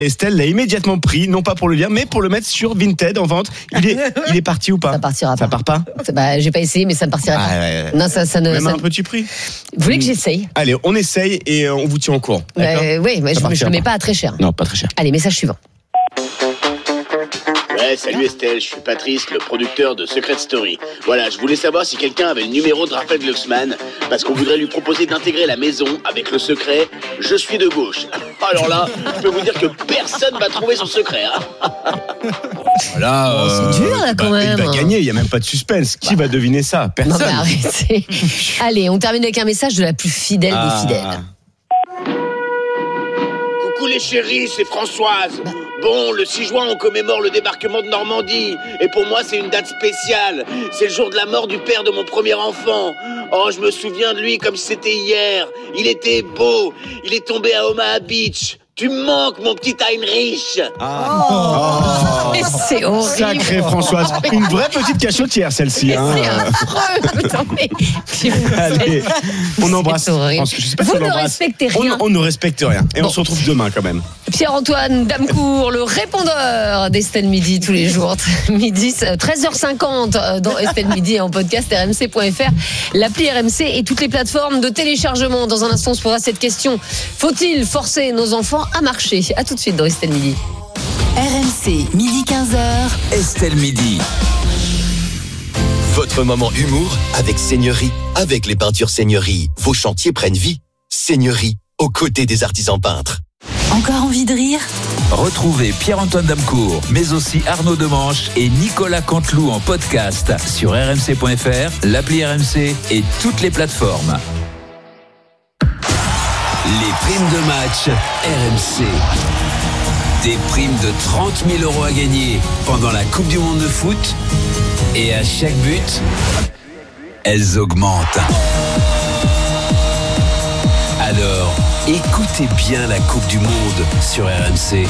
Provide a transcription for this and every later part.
Estelle l'a immédiatement pris, non pas pour le lire, mais pour le mettre sur Vinted en vente. Il est parti ou pas? Ça partira pas. Ça part pas? J'ai pas essayé, mais ça ne partira pas. Ouais. Non, ça ne. Même un petit prix. Vous voulez que j'essaye? Allez, on essaye et on vous tient au courant. Oui, mais je ne le mets pas à très cher. Non, pas très cher. Allez, message suivant. Ouais, salut Estelle, je suis Patrice, le producteur de Secret Story. Voilà, je voulais savoir si quelqu'un avait le numéro de Raphaël Glucksmann, parce qu'on voudrait lui proposer d'intégrer la maison avec le secret « Je suis de gauche ». Alors là, je peux vous dire que personne va trouver son secret. Voilà, c'est dur là quand même. Il va gagner, il n'y a même pas de suspense. Qui va deviner ça? Personne. Non, mais arrêtez. Allez, on termine avec un message de la plus fidèle des fidèles. Coucou les chéris, c'est Françoise. Bon, le 6 juin, on commémore le débarquement de Normandie. Et pour moi, c'est une date spéciale. C'est le jour de la mort du père de mon premier enfant. Oh, je me souviens de lui comme si c'était hier. Il était beau. Il est tombé à Omaha Beach. Tu me manques, mon petit Heinrich. Mais c'est horrible. Sacrée Françoise. Une vraie petite cachotière, celle-ci. Hein. C'est affreux. Non, mais... Allez, on embrasse. Je sais pas vous ne respectez rien. On ne respecte rien. Et on se retrouve demain quand même. Pierre-Antoine Damecourt, le répondeur d'Estelle Midi tous les jours. Midi, 13h50 dans Estelle Midi et en podcast rmc.fr, l'appli RMC et toutes les plateformes de téléchargement. Dans un instant, on se posera cette question. Faut-il forcer nos enfants à marcher? À tout de suite dans Estelle Midi. RMC, midi 15h. Estelle Midi. Votre moment humour avec Seigneurie. Avec les peintures Seigneurie, vos chantiers prennent vie. Seigneurie, aux côtés des artisans peintres. Encore envie de rire? Retrouvez Pierre-Antoine Damecourt, mais aussi Arnaud Demanche et Nicolas Canteloup en podcast sur rmc.fr, l'appli RMC et toutes les plateformes. Les primes de match RMC. Des primes de 30 000 € à gagner pendant la Coupe du Monde de foot. Et à chaque but, elles augmentent. Alors, écoutez bien la Coupe du Monde sur RMC.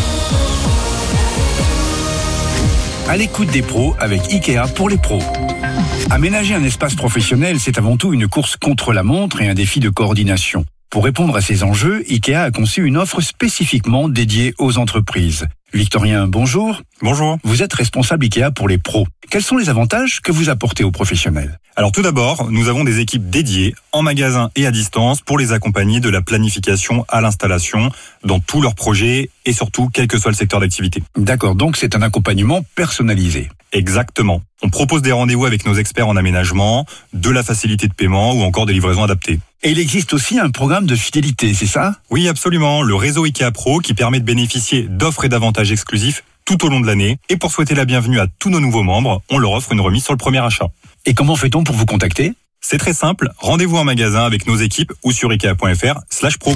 À l'écoute des pros avec Ikea pour les pros. Aménager un espace professionnel, c'est avant tout une course contre la montre et un défi de coordination. Pour répondre à ces enjeux, Ikea a conçu une offre spécifiquement dédiée aux entreprises. Victorien, bonjour. Bonjour. Vous êtes responsable Ikea pour les pros. Quels sont les avantages que vous apportez aux professionnels? Alors tout d'abord, nous avons des équipes dédiées en magasin et à distance pour les accompagner de la planification à l'installation dans tous leurs projets et surtout quel que soit le secteur d'activité. D'accord, donc c'est un accompagnement personnalisé. Exactement. On propose des rendez-vous avec nos experts en aménagement, de la facilité de paiement ou encore des livraisons adaptées. Et il existe aussi un programme de fidélité, c'est ça? Oui, absolument. Le réseau Ikea Pro qui permet de bénéficier d'offres et d'avantages exclusifs tout au long de l'année. Et pour souhaiter la bienvenue à tous nos nouveaux membres, on leur offre une remise sur le premier achat. Et comment fait-on pour vous contacter? C'est très simple. Rendez-vous en magasin avec nos équipes ou sur ikea.fr/pro.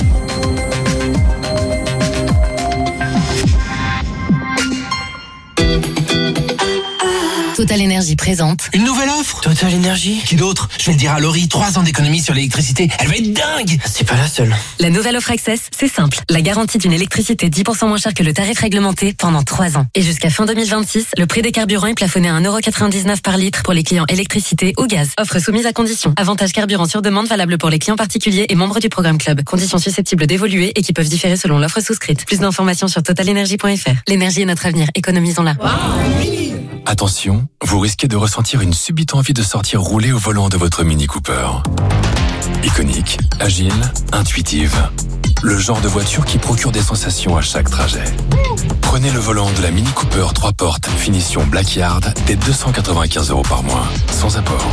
Total Énergie présente. Une nouvelle offre Total Énergie. Qui d'autre? Je vais le dire à Laurie, 3 ans d'économie sur l'électricité. Elle va être dingue. C'est pas la seule. La nouvelle offre Access, c'est simple. La garantie d'une électricité 10% moins chère que le tarif réglementé pendant 3 ans. Et jusqu'à fin 2026, le prix des carburants est plafonné à 1,99€ par litre pour les clients électricité ou gaz. Offre soumise à conditions. Avantage carburant sur demande valable pour les clients particuliers et membres du programme Club. Conditions susceptibles d'évoluer et qui peuvent différer selon l'offre souscrite. Plus d'informations sur totalenergie.fr. L'énergie est notre avenir. Économisons-la. Attention, vous risquez de ressentir une subite envie de sortir rouler au volant de votre Mini Cooper. Iconique, agile, intuitive. Le genre de voiture qui procure des sensations à chaque trajet. Prenez le volant de la Mini Cooper 3 portes, finition Blackyard, dès 295€ par mois, sans apport.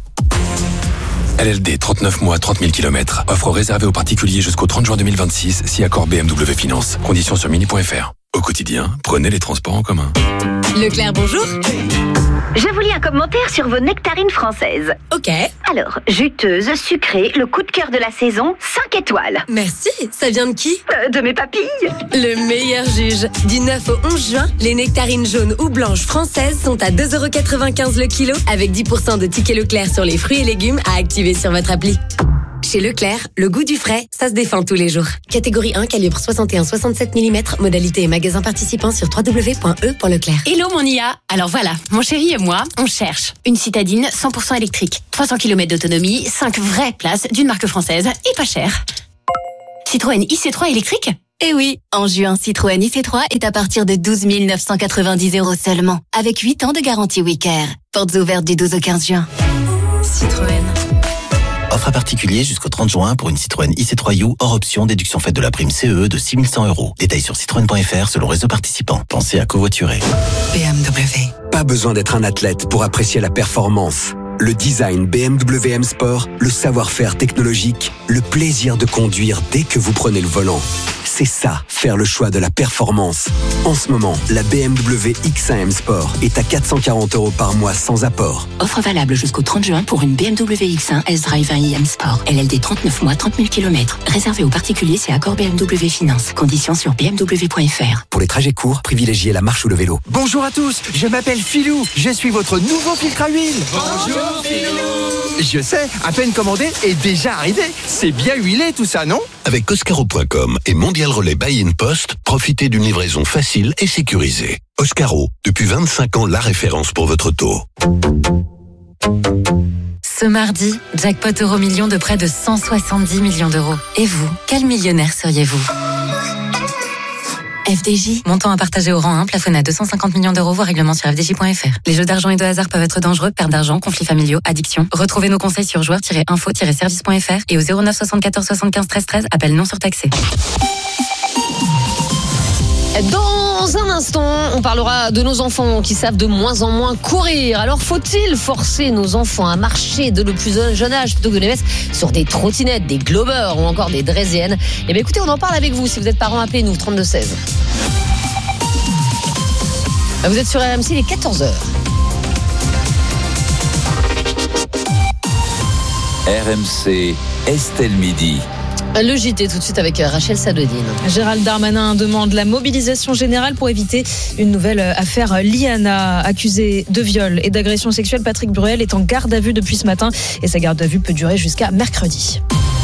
LLD 39 mois, 30 000 km. Offre réservée aux particuliers jusqu'au 30 juin 2026, si accord BMW Finance. Conditions sur mini.fr. Au quotidien, prenez les transports en commun. Leclerc, bonjour. Je vous lis un commentaire sur vos nectarines françaises. Ok. Alors, juteuse, sucrée, le coup de cœur de la saison, 5 étoiles. Merci. Ça vient de qui? De mes papilles. Le meilleur juge. Du 9 au 11 juin, les nectarines jaunes ou blanches françaises sont à 2,95€ le kilo avec 10% de tickets Leclerc sur les fruits et légumes à activer sur votre appli. Chez Leclerc, le goût du frais, ça se défend tous les jours. Catégorie 1, calibre 61-67 mm, modalité et magasin participant sur www.e.leclerc. Hello mon IA. Alors voilà, mon chéri et moi, on cherche une citadine 100% électrique, 300 km d'autonomie, 5 vraies places d'une marque française et pas cher. Citroën IC3 électrique? Eh oui, en juin, Citroën IC3 est à partir de 12 990 € seulement, avec 8 ans de garantie WeCare. Portes ouvertes du 12 au 15 juin. Citroën. Offre à particulier jusqu'au 30 juin pour une Citroën IC3U hors option, déduction faite de la prime CE de 6 100 €. Détails sur citroën.fr selon réseau participant. Pensez à covoiturer. BMW. Pas besoin d'être un athlète pour apprécier la performance. Le design BMW M Sport, le savoir-faire technologique, le plaisir de conduire dès que vous prenez le volant. C'est ça, faire le choix de la performance. En ce moment, la BMW X1 M Sport est à 440 € par mois sans apport. Offre valable jusqu'au 30 juin pour une BMW X1 S-Drive 1i M Sport. LLD 39 mois, 30 000 km. Réservé aux particuliers, c'est accord BMW Finance. Conditions sur bmw.fr. Pour les trajets courts, privilégiez la marche ou le vélo. Bonjour à tous, je m'appelle Philou. Je suis votre nouveau filtre à huile. Bonjour Philou. Je sais, à peine commandé et déjà arrivé. C'est bien huilé tout ça, non? Avec Oscaro.com et Mondial Relais Buy-in Post, profitez d'une livraison facile et sécurisée. Oscaro, depuis 25 ans, la référence pour votre auto. Ce mardi, jackpot Euro-Million de près de 170 millions d'euros. Et vous, quel millionnaire seriez-vous? FDJ. Montant à partager au rang 1, plafonné à 250 millions d'euros, voire règlement sur fdj.fr. Les jeux d'argent et de hasard peuvent être dangereux, perte d'argent, conflits familiaux, addiction. Retrouvez nos conseils sur joueurs-info-service.fr et au 09 74 75 13 13, appel non surtaxé. Dans un instant, on parlera de nos enfants qui savent de moins en moins courir. Alors faut-il forcer nos enfants à marcher de le plus jeune âge plutôt que de les mettre sur des trottinettes, des globeurs ou encore des draisiennes? Eh bien écoutez, on en parle avec vous. Si vous êtes parents, appelez-nous 32 16. Vous êtes sur RMC, il est 14h. RMC, Estelle Midi. Le JT tout de suite avec Rachel Sadodine. Gérald Darmanin demande la mobilisation générale pour éviter une nouvelle affaire Liana. Accusé de viol et d'agression sexuelle, Patrick Bruel est en garde à vue depuis ce matin et sa garde à vue peut durer jusqu'à mercredi.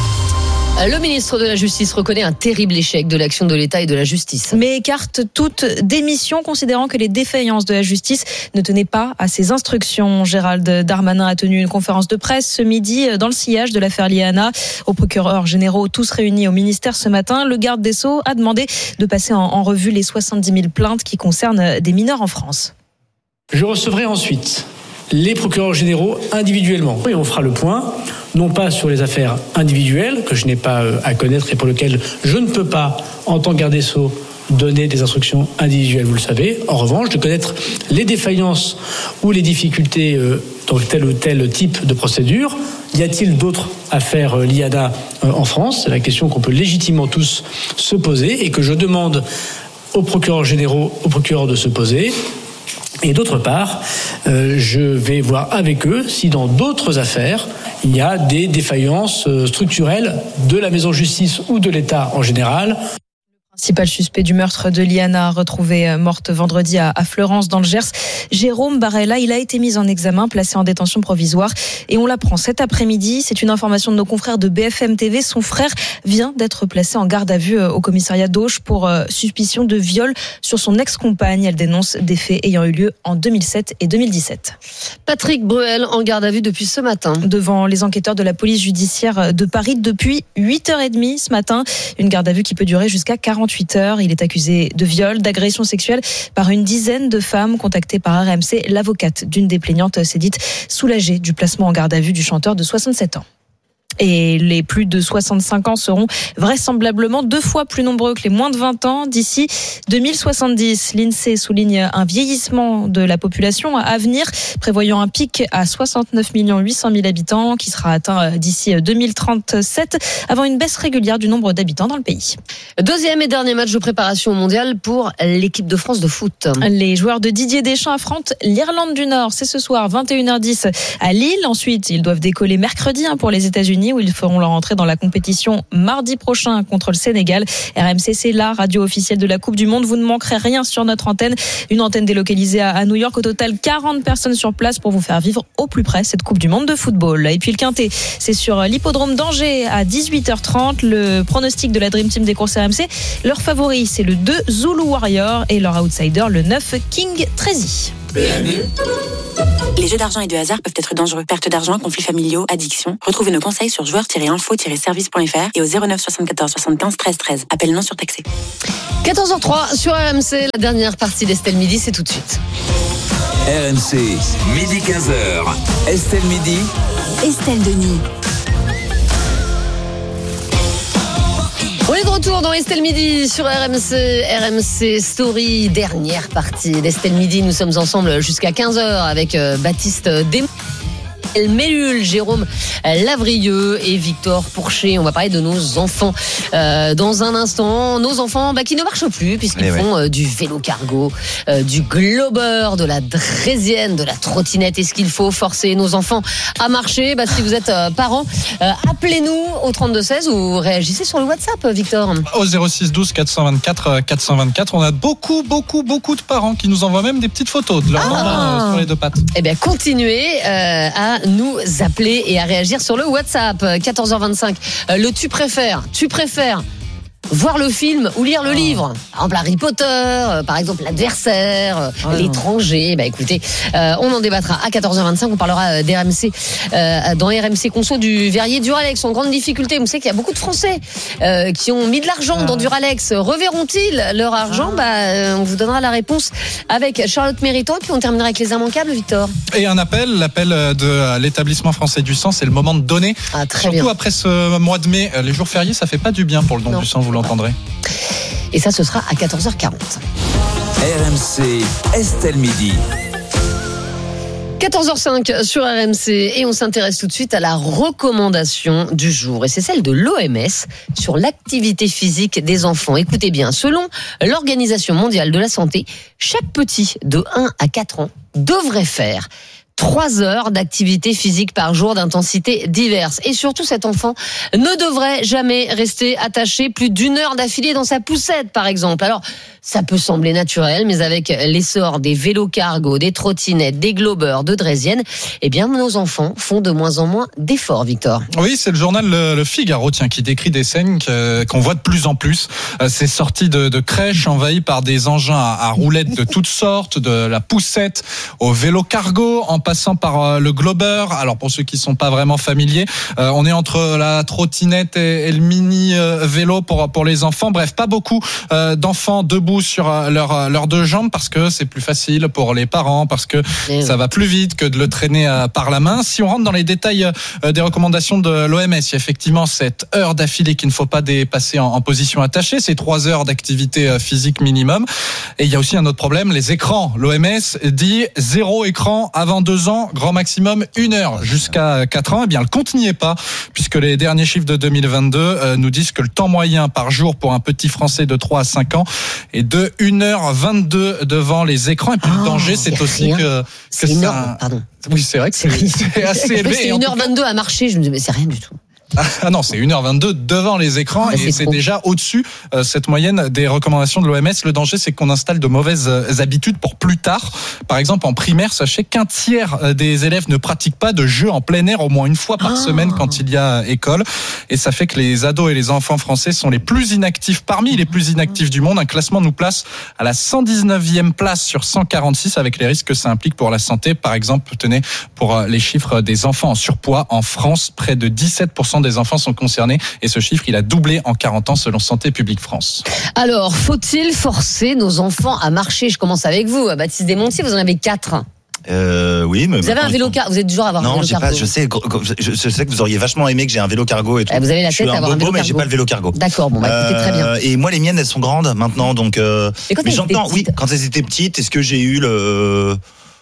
Le ministre de la Justice reconnaît un terrible échec de l'action de l'État et de la justice. Mais écarte toute démission, considérant que les défaillances de la justice ne tenaient pas à ses instructions. Gérald Darmanin a tenu une conférence de presse ce midi dans le sillage de l'affaire Liana. Aux procureurs généraux, tous réunis au ministère ce matin, le garde des Sceaux a demandé de passer en revue les 70 000 plaintes qui concernent des mineurs en France. Je recevrai ensuite les procureurs généraux individuellement. Et on fera le point, non pas sur les affaires individuelles, que je n'ai pas à connaître et pour lesquelles je ne peux pas, en tant que garde des Sceaux, donner des instructions individuelles, vous le savez. En revanche, de connaître les défaillances ou les difficultés dans tel ou tel type de procédure. Y a-t-il d'autres affaires Liana en France? C'est la question qu'on peut légitimement tous se poser et que je demande aux procureurs généraux, aux procureurs de se poser. Et d'autre part, je vais voir avec eux si dans d'autres affaires, il y a des défaillances structurelles de la maison de justice ou de l'État en général. Principal suspect du meurtre de Liana, retrouvé morte vendredi à Fleurance dans le Gers, Jérôme Barella, il a été mis en examen, placé en détention provisoire et on l'apprend cet après-midi. C'est une information de nos confrères de BFM TV. Son frère vient d'être placé en garde à vue au commissariat d'Auch pour suspicion de viol sur son ex-compagne. Elle dénonce des faits ayant eu lieu en 2007 et 2017. Patrick Bruel en garde à vue depuis ce matin. Devant les enquêteurs de la police judiciaire de Paris depuis 8h30 ce matin. Une garde à vue qui peut durer jusqu'à 48 heures. Il est accusé de viol, d'agression sexuelle par une dizaine de femmes contactées par RMC. L'avocate d'une des plaignantes s'est dite soulagée du placement en garde à vue du chanteur de 67 ans. Et les plus de 65 ans seront vraisemblablement 2 fois plus nombreux que les moins de 20 ans d'ici 2070. L'INSEE souligne un vieillissement de la population à venir, prévoyant un pic à 69 800 000 habitants qui sera atteint d'ici 2037, avant une baisse régulière du nombre d'habitants dans le pays. Deuxième et dernier match de préparation au mondial pour l'équipe de France de foot. Les joueurs de Didier Deschamps affrontent l'Irlande du Nord. C'est ce soir, 21h10 à Lille. Ensuite, ils doivent décoller mercredi pour les États-Unis, où ils feront leur entrée dans la compétition mardi prochain contre le Sénégal. RMC, c'est la radio officielle de la Coupe du Monde. Vous ne manquerez rien sur notre antenne. Une antenne délocalisée à New York. Au total, 40 personnes sur place pour vous faire vivre au plus près cette Coupe du Monde de football. Et puis le Quintet, c'est sur l'hippodrome d'Angers à 18h30. Le pronostic de la Dream Team des courses RMC. Leur favori, c'est le 2 Zulu Warrior et leur outsider, le 9 King Trezy. PMU. Les jeux d'argent et de hasard peuvent être dangereux. Perte d'argent, conflits familiaux, addiction. Retrouvez nos conseils sur joueurs-info-service.fr et au 09 74 75 13 13. Appel non surtaxé. 14h03 sur RMC, la dernière partie d'Estelle Midi, c'est tout de suite. RMC, midi 15h. Estelle Midi. Estelle Denis. On est de retour dans Estelle Midi sur RMC Story, dernière partie d'Estelle Midi. Nous sommes ensemble jusqu'à 15h avec Baptiste Desmond, Mélule, Jérôme Lavrieux et Victor Pourchet. On va parler de nos enfants dans un instant. Nos enfants qui ne marchent plus puisqu'ils font du vélo cargo, du glober, de la draisienne, de la trottinette. Est-ce qu'il faut forcer nos enfants à marcher ? Si vous êtes parents, appelez-nous au 3216 ou réagissez sur le WhatsApp, Victor. Au 06 12 424 424. On a beaucoup de parents qui nous envoient même des petites photos de leurs enfants sur les deux pattes. Eh bien, continuez à nous appeler et à réagir sur le WhatsApp. 14h25. Tu préfères voir le film ou lire le livre. Par exemple, Harry Potter, par exemple, L'Adversaire, L'étranger. Écoutez, on en débattra à 14h25. On parlera d'RMC, dans RMC Conso du Verrier Duralex en grande difficulté. Vous savez qu'il y a beaucoup de Français qui ont mis de l'argent dans Duralex. Reverront-ils leur argent ? On vous donnera la réponse avec Charlotte Méritant. Et puis on terminera avec les immanquables, Victor. Et l'appel de l'établissement français du sang, c'est le moment de donner. Surtout bien. Après ce mois de mai, les jours fériés, ça fait pas du bien pour le don du sang, vous l'entendrez. Et ça, ce sera à 14h40. RMC, Estelle Midi. 14h05 sur RMC et on s'intéresse tout de suite à la recommandation du jour. Et c'est celle de l'OMS sur l'activité physique des enfants. Écoutez bien, selon l'Organisation mondiale de la santé, chaque petit de 1 à 4 ans devrait faire 3 heures d'activité physique par jour d'intensité diverse. Et surtout, cet enfant ne devrait jamais rester attaché plus d'1 heure d'affilée dans sa poussette, par exemple. Alors, ça peut sembler naturel, mais avec l'essor des vélos cargo, des trottinettes, des globeurs, de draisiennes, nos enfants font de moins en moins d'efforts, Victor. Oui, c'est le journal Le Figaro, qui décrit des scènes qu'on voit de plus en plus. Ces sorties de crèche envahies par des engins à roulettes de toutes sortes, de la poussette au vélo cargo, en passant par le glober. Alors pour ceux qui sont pas vraiment familiers, on est entre la trottinette et le mini vélo pour les enfants. Bref, pas beaucoup d'enfants debout sur leurs deux jambes parce que c'est plus facile pour les parents, parce que ça va plus vite que de le traîner par la main. Si on rentre dans les détails des recommandations de l'OMS, il y a effectivement cette heure d'affilée qu'il ne faut pas dépasser en position attachée, c'est 3 heures d'activité physique minimum. Et il y a aussi un autre problème, les écrans. L'OMS dit 0 écran avant 2 ans, grand maximum 1 heure jusqu'à 4 ans. Le compte n'y est pas, puisque les derniers chiffres de 2022 nous disent que le temps moyen par jour pour un petit Français de 3 à 5 ans est de 1h22 devant les écrans. Et puis le danger, c'est aussi que c'est énorme, pardon. Oui, c'est vrai que c'est assez élevé. C'est 1h22 à marcher, je me dis, mais c'est rien du tout. Ah non, c'est 1h22 devant les écrans et c'est déjà au-dessus cette moyenne des recommandations de l'OMS. Le danger, c'est qu'on installe de mauvaises habitudes pour plus tard. Par exemple, en primaire, sachez qu'un tiers des élèves ne pratiquent pas de jeux en plein air au moins une fois par semaine quand il y a école. Et ça fait que les ados et les enfants français sont les plus inactifs, parmi les plus inactifs du monde. Un classement nous place à la 119e place sur 146 avec les risques que ça implique pour la santé. Par exemple, tenez, pour les chiffres des enfants en surpoids, en France, près de 17% des enfants sont concernés et ce chiffre, il a doublé en 40 ans selon Santé publique France. Alors, faut-il forcer nos enfants à marcher ? Je commence avec vous, Baptiste Desmontiers, vous en avez 4. Oui, mais vous avez un vélo cargo. Vous êtes du genre à avoir un vélo cargo. Non, j'ai pas. Je sais que vous auriez vachement aimé que j'ai un vélo cargo et tout. Vous avez la tête à avoir un vélo cargo. Mais j'ai pas le vélo cargo. D'accord, écoutez, très bien. Et moi, les miennes, elles sont grandes maintenant, donc. Mais j'entends. Oui, quand elles étaient petites, est-ce que j'ai eu le.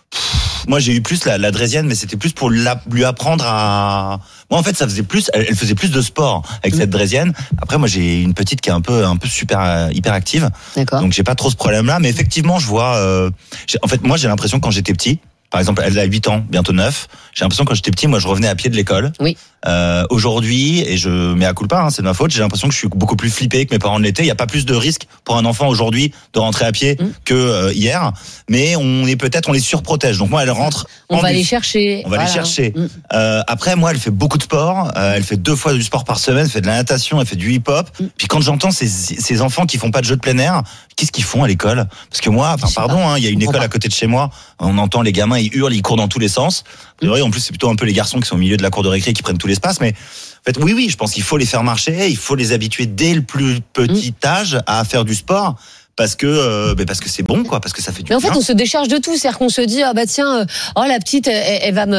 Moi, j'ai eu plus la draisienne, mais c'était plus pour lui apprendre à. Moi, en fait, elle faisait plus de sport avec cette draisienne. Après, moi, j'ai une petite qui est un peu super hyper active. D'accord. Donc, j'ai pas trop ce problème-là, mais effectivement, je vois. En fait, moi, j'ai l'impression quand j'étais petit. Par exemple, elle a 8 ans, bientôt 9. J'ai l'impression quand j'étais petit, moi, je revenais à pied de l'école. Oui. Aujourd'hui, et je mets à culpa, c'est de ma faute, j'ai l'impression que je suis beaucoup plus flippé que mes parents l'étaient. Il n'y a pas plus de risque pour un enfant aujourd'hui de rentrer à pied que hier, mais on les surprotège. Donc moi, elle rentre. On va les chercher. On va les chercher. Après, moi, elle fait beaucoup de sport. Elle fait 2 fois du sport par semaine. Elle fait de la natation, elle fait du hip-hop. Puis quand j'entends ces enfants qui font pas de jeux de plein air, qu'est-ce qu'ils font à l'école ? Parce que moi, pardon, il y a une école à côté de chez moi. On entend les gamins, ils hurlent, ils courent dans tous les sens. A priori, en plus, c'est plutôt un peu les garçons qui sont au milieu de la cour de récré qui prennent tout l'espace. Mais en fait, oui, je pense qu'il faut les faire marcher. Il faut les habituer dès le plus petit âge à faire du sport. Parce que c'est bon, quoi, parce que ça fait du bien. Mais en fait, on se décharge de tout, c'est-à-dire qu'on se dit tiens, la petite, elle va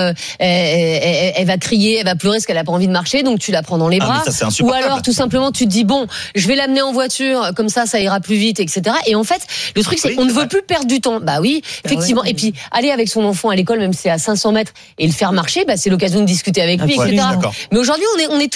crier, elle va pleurer parce qu'elle a pas envie de marcher, donc tu la prends dans les bras. Mais ça, c'est ou alors tout simplement tu te dis bon, je vais l'amener en voiture, comme ça ira plus vite, etc. Et en fait, le truc c'est qu'on ne veut plus perdre du temps. Bah oui, effectivement. Et puis aller avec son enfant à l'école, même si c'est à 500 mètres, et le faire marcher, c'est l'occasion de discuter avec lui, etc. Mais aujourd'hui, on est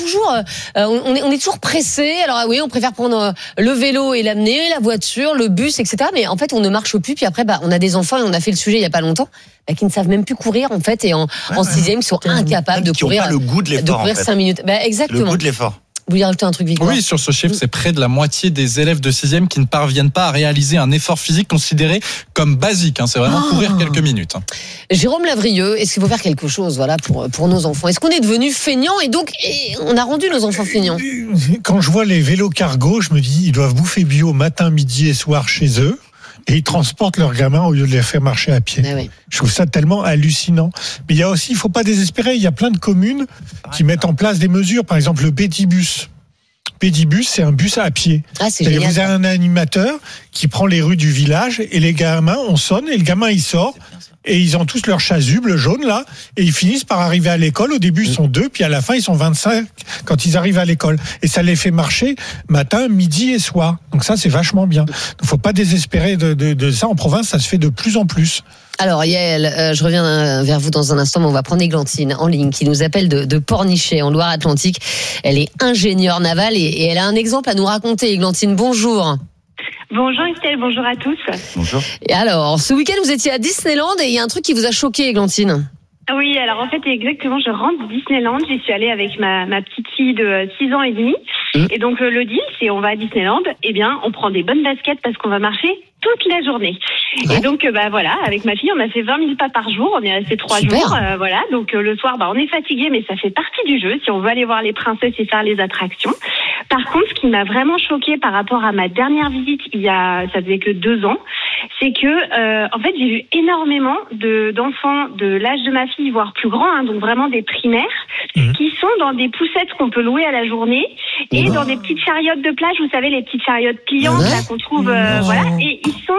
toujours pressé. Alors oui, on préfère prendre le vélo et l'amener, la voiture, le bus, etc. Mais en fait, on ne marche plus. Puis après, on a des enfants, et on a fait le sujet il y a pas longtemps, qui ne savent même plus courir, en fait, et en sixième, qui sont incapables de courir. Qui n'ont pas le goût de l'effort, de courir 5 minutes. Exactement. Le goût de l'effort. Vous voulez rajouter un truc, Victoire ? Oui, sur ce chiffre, c'est près de la moitié des élèves de 6e qui ne parviennent pas à réaliser un effort physique considéré comme basique. C'est vraiment courir quelques minutes. Jérôme Lavrieux, est-ce qu'il faut faire quelque chose, pour nos enfants ? Est-ce qu'on est devenu feignants et donc on a rendu nos enfants feignants ? Quand je vois les vélos cargo, je me dis ils doivent bouffer bio matin, midi et soir chez eux. Et ils transportent leurs gamins au lieu de les faire marcher à pied. Oui. Je trouve ça tellement hallucinant. Mais il y a aussi, il faut pas désespérer, il y a plein de communes qui mettent en place des mesures. Par exemple, le Pédibus. Pédibus, c'est un bus à pied. C'est génial. Vous avez un animateur qui prend les rues du village et les gamins, on sonne et le gamin il sort. Et ils ont tous leur chasuble jaune là, et ils finissent par arriver à l'école. Au début, ils sont 2, puis à la fin, ils sont 25 quand ils arrivent à l'école. Et ça les fait marcher matin, midi et soir. Donc ça, c'est vachement bien. Donc faut pas désespérer de ça. En province, ça se fait de plus en plus. Alors Yael, je reviens vers vous dans un instant, mais on va prendre Églantine en ligne qui nous appelle de Pornichet en Loire-Atlantique. Elle est ingénieure navale et elle a un exemple à nous raconter. Églantine, bonjour. Bonjour Estelle, bonjour à tous. Bonjour. Et alors, ce week-end, vous étiez à Disneyland et il y a un truc qui vous a choqué, Églantine. Oui, alors en fait, exactement, je rentre de Disneyland. J'y suis allée avec ma petite fille de 6 ans et demi. Et donc, le deal, c'est on va à Disneyland, on prend des bonnes baskets parce qu'on va marcher toute la journée. Ouais. Et donc, avec ma fille, on a fait 20 000 pas par jour. On est resté 3 jours. Donc, le soir, on est fatigué, mais ça fait partie du jeu. Si on veut aller voir les princesses et faire les attractions. Par contre, ce qui m'a vraiment choquée par rapport à ma dernière visite, ça faisait que 2 ans, c'est que, en fait, j'ai vu énormément d'enfants de l'âge de ma fille, voire plus grands, donc vraiment des primaires, qui sont dans des poussettes qu'on peut louer à la journée et dans des petites chariotes de plage, vous savez, les petites chariotes pliantes là, qu'on trouve, et ils sont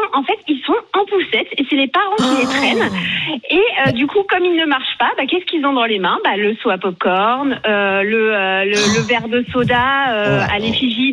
en poussette et c'est les parents qui les traînent. Et du coup, comme ils ne marchent pas, qu'est-ce qu'ils ont dans les mains ? Le seau à popcorn, le verre de soda à l'effigie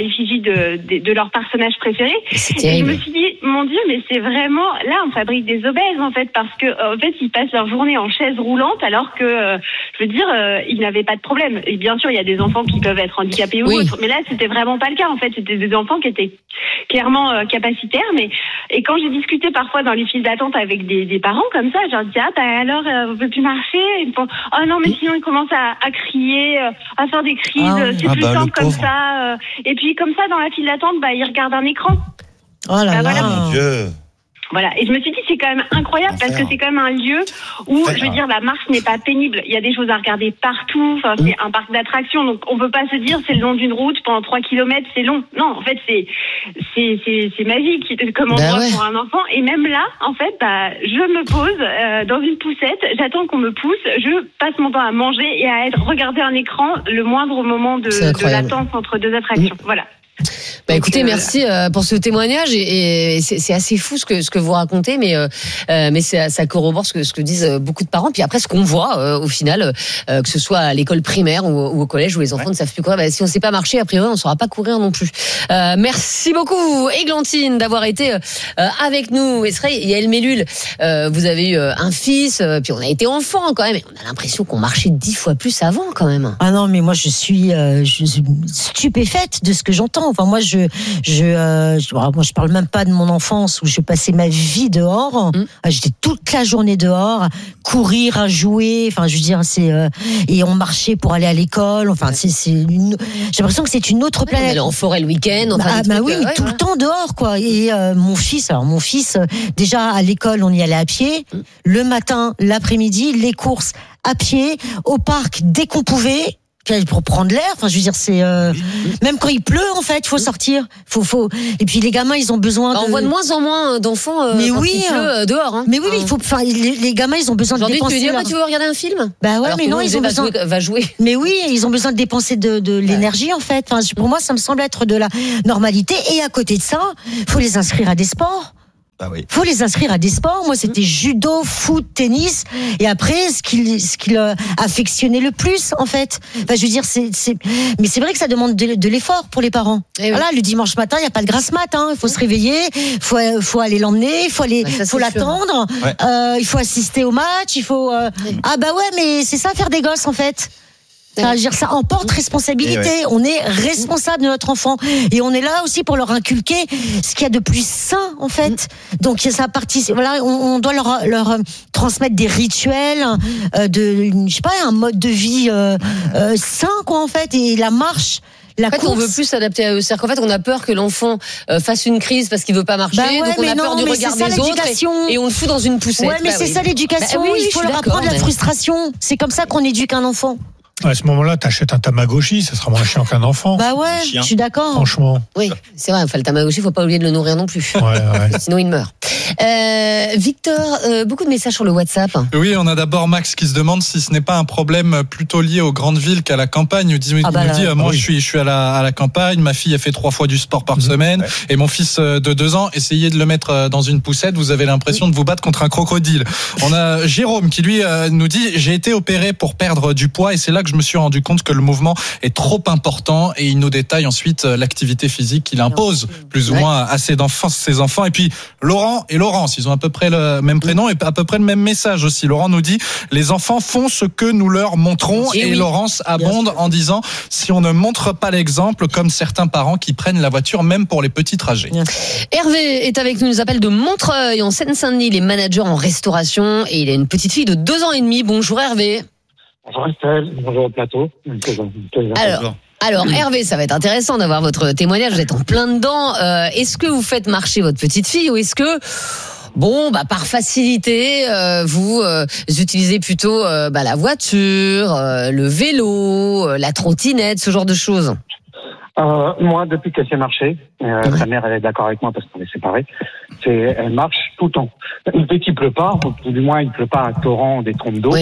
de leur personnage préféré. Et je me suis dit, mon Dieu, mais c'est vraiment là, on fabrique des obèses en fait, parce que en fait, ils passent leur journée en chaise roulante, alors que je veux dire, ils n'avaient pas de problème. Et bien sûr, il y a des enfants qui peuvent être handicapés ou autres, mais là, c'était vraiment pas le cas. En fait, c'était des enfants qui étaient clairement capacitaires. Et quand j'ai discuté parfois dans les files d'attente avec des parents comme ça, je leur dis alors on peut plus marcher. Ils me font oh non, mais sinon ils commencent à crier, à faire des crises. C'est plus simple comme ça. Et puis comme ça, dans la file d'attente, ils regardent un écran. Oh là là, mon Dieu. Voilà, et je me suis dit c'est quand même incroyable parce que c'est quand même un lieu où, je veux dire, la marche n'est pas pénible. Il y a des choses à regarder partout. Enfin, c'est un parc d'attractions, donc on peut pas se dire c'est le long d'une route pendant 3 kilomètres, c'est long. Non, en fait c'est magique comme endroit pour un enfant. Et même là, en fait, je me pose dans une poussette, j'attends qu'on me pousse, je passe mon temps à manger et à regarder un écran le moindre moment de latence entre 2 attractions. Voilà. Écoutez, merci pour ce témoignage et c'est assez fou ce que vous racontez, mais ça corrobore ce que disent beaucoup de parents. Puis après, ce qu'on voit au final, que ce soit à l'école primaire ou au collège où les enfants ne savent plus courir, si on ne sait pas marcher, a priori, on ne saura pas courir non plus. Merci beaucoup, Églantine, d'avoir été avec nous. Yael Mellul, vous avez eu un fils, puis on a été enfant quand même. Et on a l'impression qu'on marchait 10 fois plus avant quand même. Ah non, mais moi je suis stupéfaite de ce que j'entends. Enfin, moi, je parle même pas de mon enfance où je passais ma vie dehors. J'étais toute la journée dehors, courir, à jouer. Enfin, je veux dire, et on marchait pour aller à l'école. Enfin, j'ai l'impression que c'est une autre planète. On allait en forêt le week-end. Tout le temps dehors, quoi. Et mon fils, déjà à l'école, on y allait à pied. Le matin, l'après-midi, les courses à pied, au parc dès qu'on pouvait. pour prendre l'air. Enfin, je veux dire, c'est même quand il pleut, en fait, il faut sortir. Faut. Et puis les gamins, ils ont besoin. On voit de moins en moins d'enfants mais quand oui, il pleut dehors. Hein. Mais oui, il faut. Enfin, les gamins, ils ont besoin de dépenser. Tu veux regarder un film? Bah ouais, alors mais non, ils ont besoin. Va jouer. Mais oui, ils ont besoin de dépenser de l'énergie, en fait. Enfin, pour moi, ça me semble être de la normalité. Et à côté de ça, faut les inscrire à des sports. Bah oui. Faut les inscrire à des sports. Moi, c'était judo, foot, tennis. Et après, ce qu'il affectionnait le plus, en fait. Enfin, je veux dire, mais c'est vrai que ça demande de l'effort pour les parents. Voilà, le dimanche matin, il n'y a pas de grasse mat, hein. Il faut se réveiller. Faut aller l'emmener. Faut l'attendre. Ouais. Il faut assister au match. Il faut, ah bah ouais, mais c'est ça, faire des gosses, en fait. Enfin, je veux dire, ça emporte responsabilité. Ouais. On est responsable de notre enfant et on est là aussi pour leur inculquer ce qu'il y a de plus sain, en fait. Donc ça participe. Voilà, on doit leur transmettre des rituels, je sais pas, un mode de vie sain, quoi, en fait, et la marche. En fait, on veut plus s'adapter à eux. C'est-à-dire qu'en fait, on a peur que l'enfant fasse une crise parce qu'il veut pas marcher. Donc on a peur du regard des autres et on le fout dans une poussette. Ouais, mais c'est ça l'éducation. Il faut leur apprendre la frustration. C'est comme ça qu'on éduque un enfant. À ce moment-là, t'achètes un Tamagotchi, ça sera moins chiant qu'un enfant. Bah ouais, je suis d'accord. Franchement. Oui, c'est vrai. Enfin, le Tamagotchi, faut pas oublier de le nourrir non plus. Ouais. Sinon, il meurt. Victor, beaucoup de messages sur le WhatsApp. Oui, on a d'abord Max qui se demande si ce n'est pas un problème plutôt lié aux grandes villes qu'à la campagne. Il nous dit, moi, je suis à la campagne, ma fille a fait 3 fois du sport par semaine, et mon fils de 2 ans, essayez de le mettre dans une poussette, vous avez l'impression de vous battre contre un crocodile. On a Jérôme qui lui nous dit, j'ai été opéré pour perdre du poids et c'est là que je me suis rendu compte que le mouvement est trop important, et il nous détaille ensuite l'activité physique qu'il impose plus ou moins à ses enfants. Et puis Laurent et Laurence, ils ont à peu près le même prénom et à peu près le même message aussi. Laurent nous dit, les enfants font ce que nous leur montrons, et Laurence abonde en disant, si on ne montre pas l'exemple, comme certains parents qui prennent la voiture même pour les petits trajets. Hervé est avec nous, il nous appelle de Montreuil en Seine-Saint-Denis, il est manager en restauration et il a une petite fille de 2 ans et demi. Bonjour Hervé. Bonjour Estelle, bonjour au plateau. Alors Hervé, ça va être intéressant d'avoir votre témoignage, vous êtes en plein dedans. Est-ce que vous faites marcher votre petite fille ou est-ce que, par facilité, vous utilisez plutôt la voiture, le vélo, la trottinette, ce genre de choses? Moi, depuis qu'elle sait marcher, sa mère, elle est d'accord avec moi parce qu'on est séparés, elle marche tout le temps. Dès qu'il pleut pas, ou du moins il pleut pas à torrent, des trompes d'eau,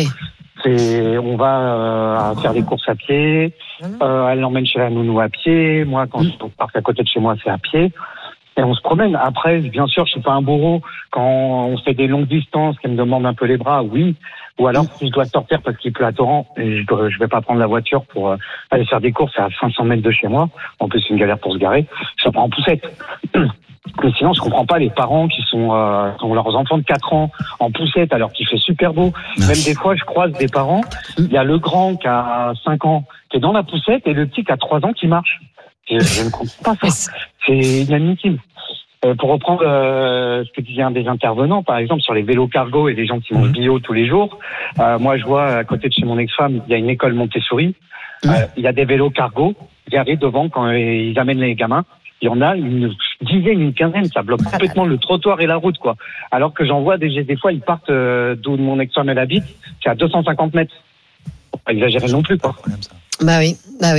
on va faire des courses à pied, elle l'emmène chez la nounou à pied, moi quand je pars à côté de chez moi c'est à pied, et on se promène. Après, bien sûr, je suis pas un bourreau, quand on fait des longues distances, qu'elle me demande un peu les bras, oui, ou alors si je dois sortir parce qu'il pleut à torrent, et je vais pas prendre la voiture pour aller faire des courses à 500 mètres de chez moi, en plus c'est une galère pour se garer, je la prends en poussette. Mais sinon, je comprends pas les parents qui sont leurs enfants de 4 ans en poussette alors qu'il fait super beau. Même des fois, je croise des parents. Il y a le grand qui a 5 ans qui est dans la poussette et le petit qui a 3 ans qui marche. Et je ne comprends pas ça. C'est inadmissible. Pour reprendre ce que disait un des intervenants, par exemple, sur les vélos cargo et les gens qui mangent bio tous les jours. Moi, je vois à côté de chez mon ex-femme, il y a une école Montessori. Il y a des vélos cargo garés devant quand ils amènent les gamins. Il y en a une dizaine, une quinzaine, ça bloque complètement le trottoir et la route, quoi. Alors que j'en vois des fois, ils partent d'où mon ex-femme elle habite, c'est à 250 mètres. Faut pas exagérer non plus, quoi. Bah oui.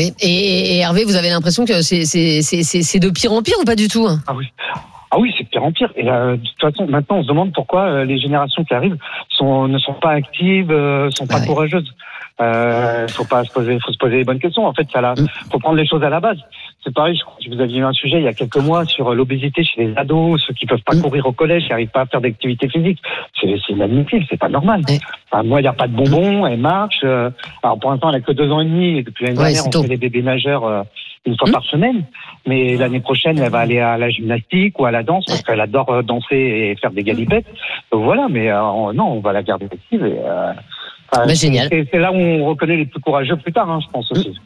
Et Hervé, vous avez l'impression que c'est de pire en pire ou pas du tout? Ah oui, c'est de pire en pire. Et de toute façon, maintenant, on se demande pourquoi les générations qui arrivent ne sont pas actives, sont pas courageuses. Faut se poser les bonnes questions. En fait, faut prendre les choses à la base. C'est pareil, je vous aviez eu un sujet il y a quelques mois sur l'obésité chez les ados, ceux qui peuvent pas courir au collège, qui n'arrivent pas à faire d'activité physique. C'est inadmissible, c'est pas normal. Enfin, moi, il n'y a pas de bonbons, elle marche. Alors pour l'instant, elle a que 2 ans et demi, et depuis l'année dernière, on fait les bébés nageurs une fois par semaine. Mais l'année prochaine, elle va aller à la gymnastique ou à la danse, parce qu'elle adore danser et faire des galipettes. Donc voilà, mais non, on va la garder active. Génial. C'est là où on reconnaît les plus courageux plus tard, je pense aussi.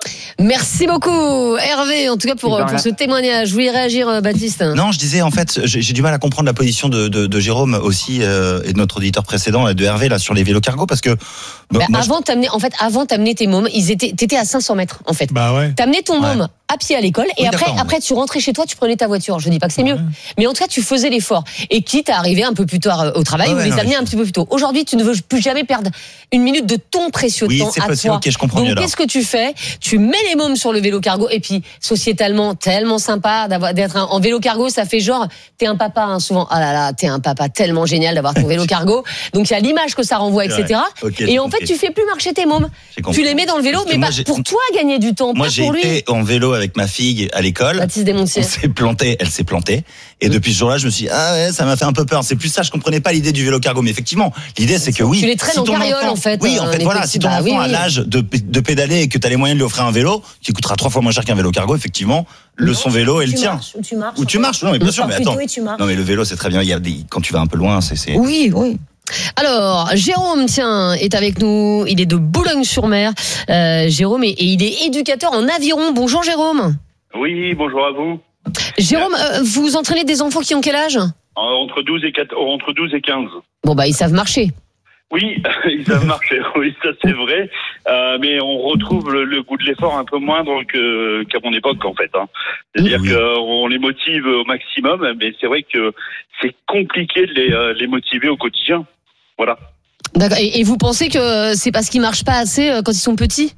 Merci beaucoup Hervé, en tout cas pour ce témoignage. Vous voulez réagir, Baptiste? Non, je disais en fait, j'ai du mal à comprendre la position de Jérôme aussi et de notre auditeur précédent, de Hervé là sur les vélos cargo, parce que avant t'amener tes mômes, t'étais à 500 mètres en fait. Bah ouais. T'amenais ton môme à pied à l'école et après tu rentrais chez toi, tu prenais ta voiture. Je dis pas que c'est mieux, mais en tout cas tu faisais l'effort. Et quitte à arriver un peu plus tard au travail ou les amener un petit peu plus tôt. Aujourd'hui, tu ne veux plus jamais perdre une minute de ton précieux temps à toi. Ok, je comprends mieux. Donc qu'est-ce que tu fais? Tu mets les mômes sur le vélo cargo et puis sociétalement tellement sympa d'être en vélo cargo, ça fait genre t'es un papa souvent. Ah là là, t'es un papa tellement génial d'avoir ton vélo cargo. Donc il y a l'image que ça renvoie, etc. Et en fait tu fais plus marcher tes mômes. Tu les mets dans le vélo, mais pas pour toi gagner du temps, pas pour lui. Moi j'ai été en vélo avec ma fille à l'école. Baptiste Desmontiers. Elle s'est plantée. Et depuis ce jour-là, je me suis dit, ça m'a fait un peu peur. C'est plus ça, je comprenais pas l'idée du vélo cargo. Mais effectivement, l'idée c'est que oui. Tu les traînes en carriole en fait. Oui, en fait, voilà. Si ton enfant a l'âge de pédaler et que tu as les moyens de lui offrir un vélo, qui coûtera 3 fois moins cher qu'un vélo cargo, effectivement, son vélo est le tien. Ou tu marches. Non, mais bien sûr, mais attends. Non, mais le vélo, c'est très bien. Quand tu vas un peu loin, c'est. Oui. Alors, Jérôme, est avec nous. Il est de Boulogne-sur-Mer. Jérôme, et il est éducateur en aviron. Bonjour, Jérôme. Oui, bonjour à vous. Jérôme, vous entraînez des enfants qui ont quel âge? Entre 12 et 15. Bon, ils savent marcher. Oui, ils savent marcher, oui, ça c'est vrai. Mais on retrouve le goût de l'effort un peu moindre qu'à mon époque, en fait. C'est-à-dire qu'on les motive au maximum, mais c'est vrai que c'est compliqué de les motiver au quotidien. Voilà. D'accord. Et vous pensez que c'est parce qu'ils marchent pas assez quand ils sont petits?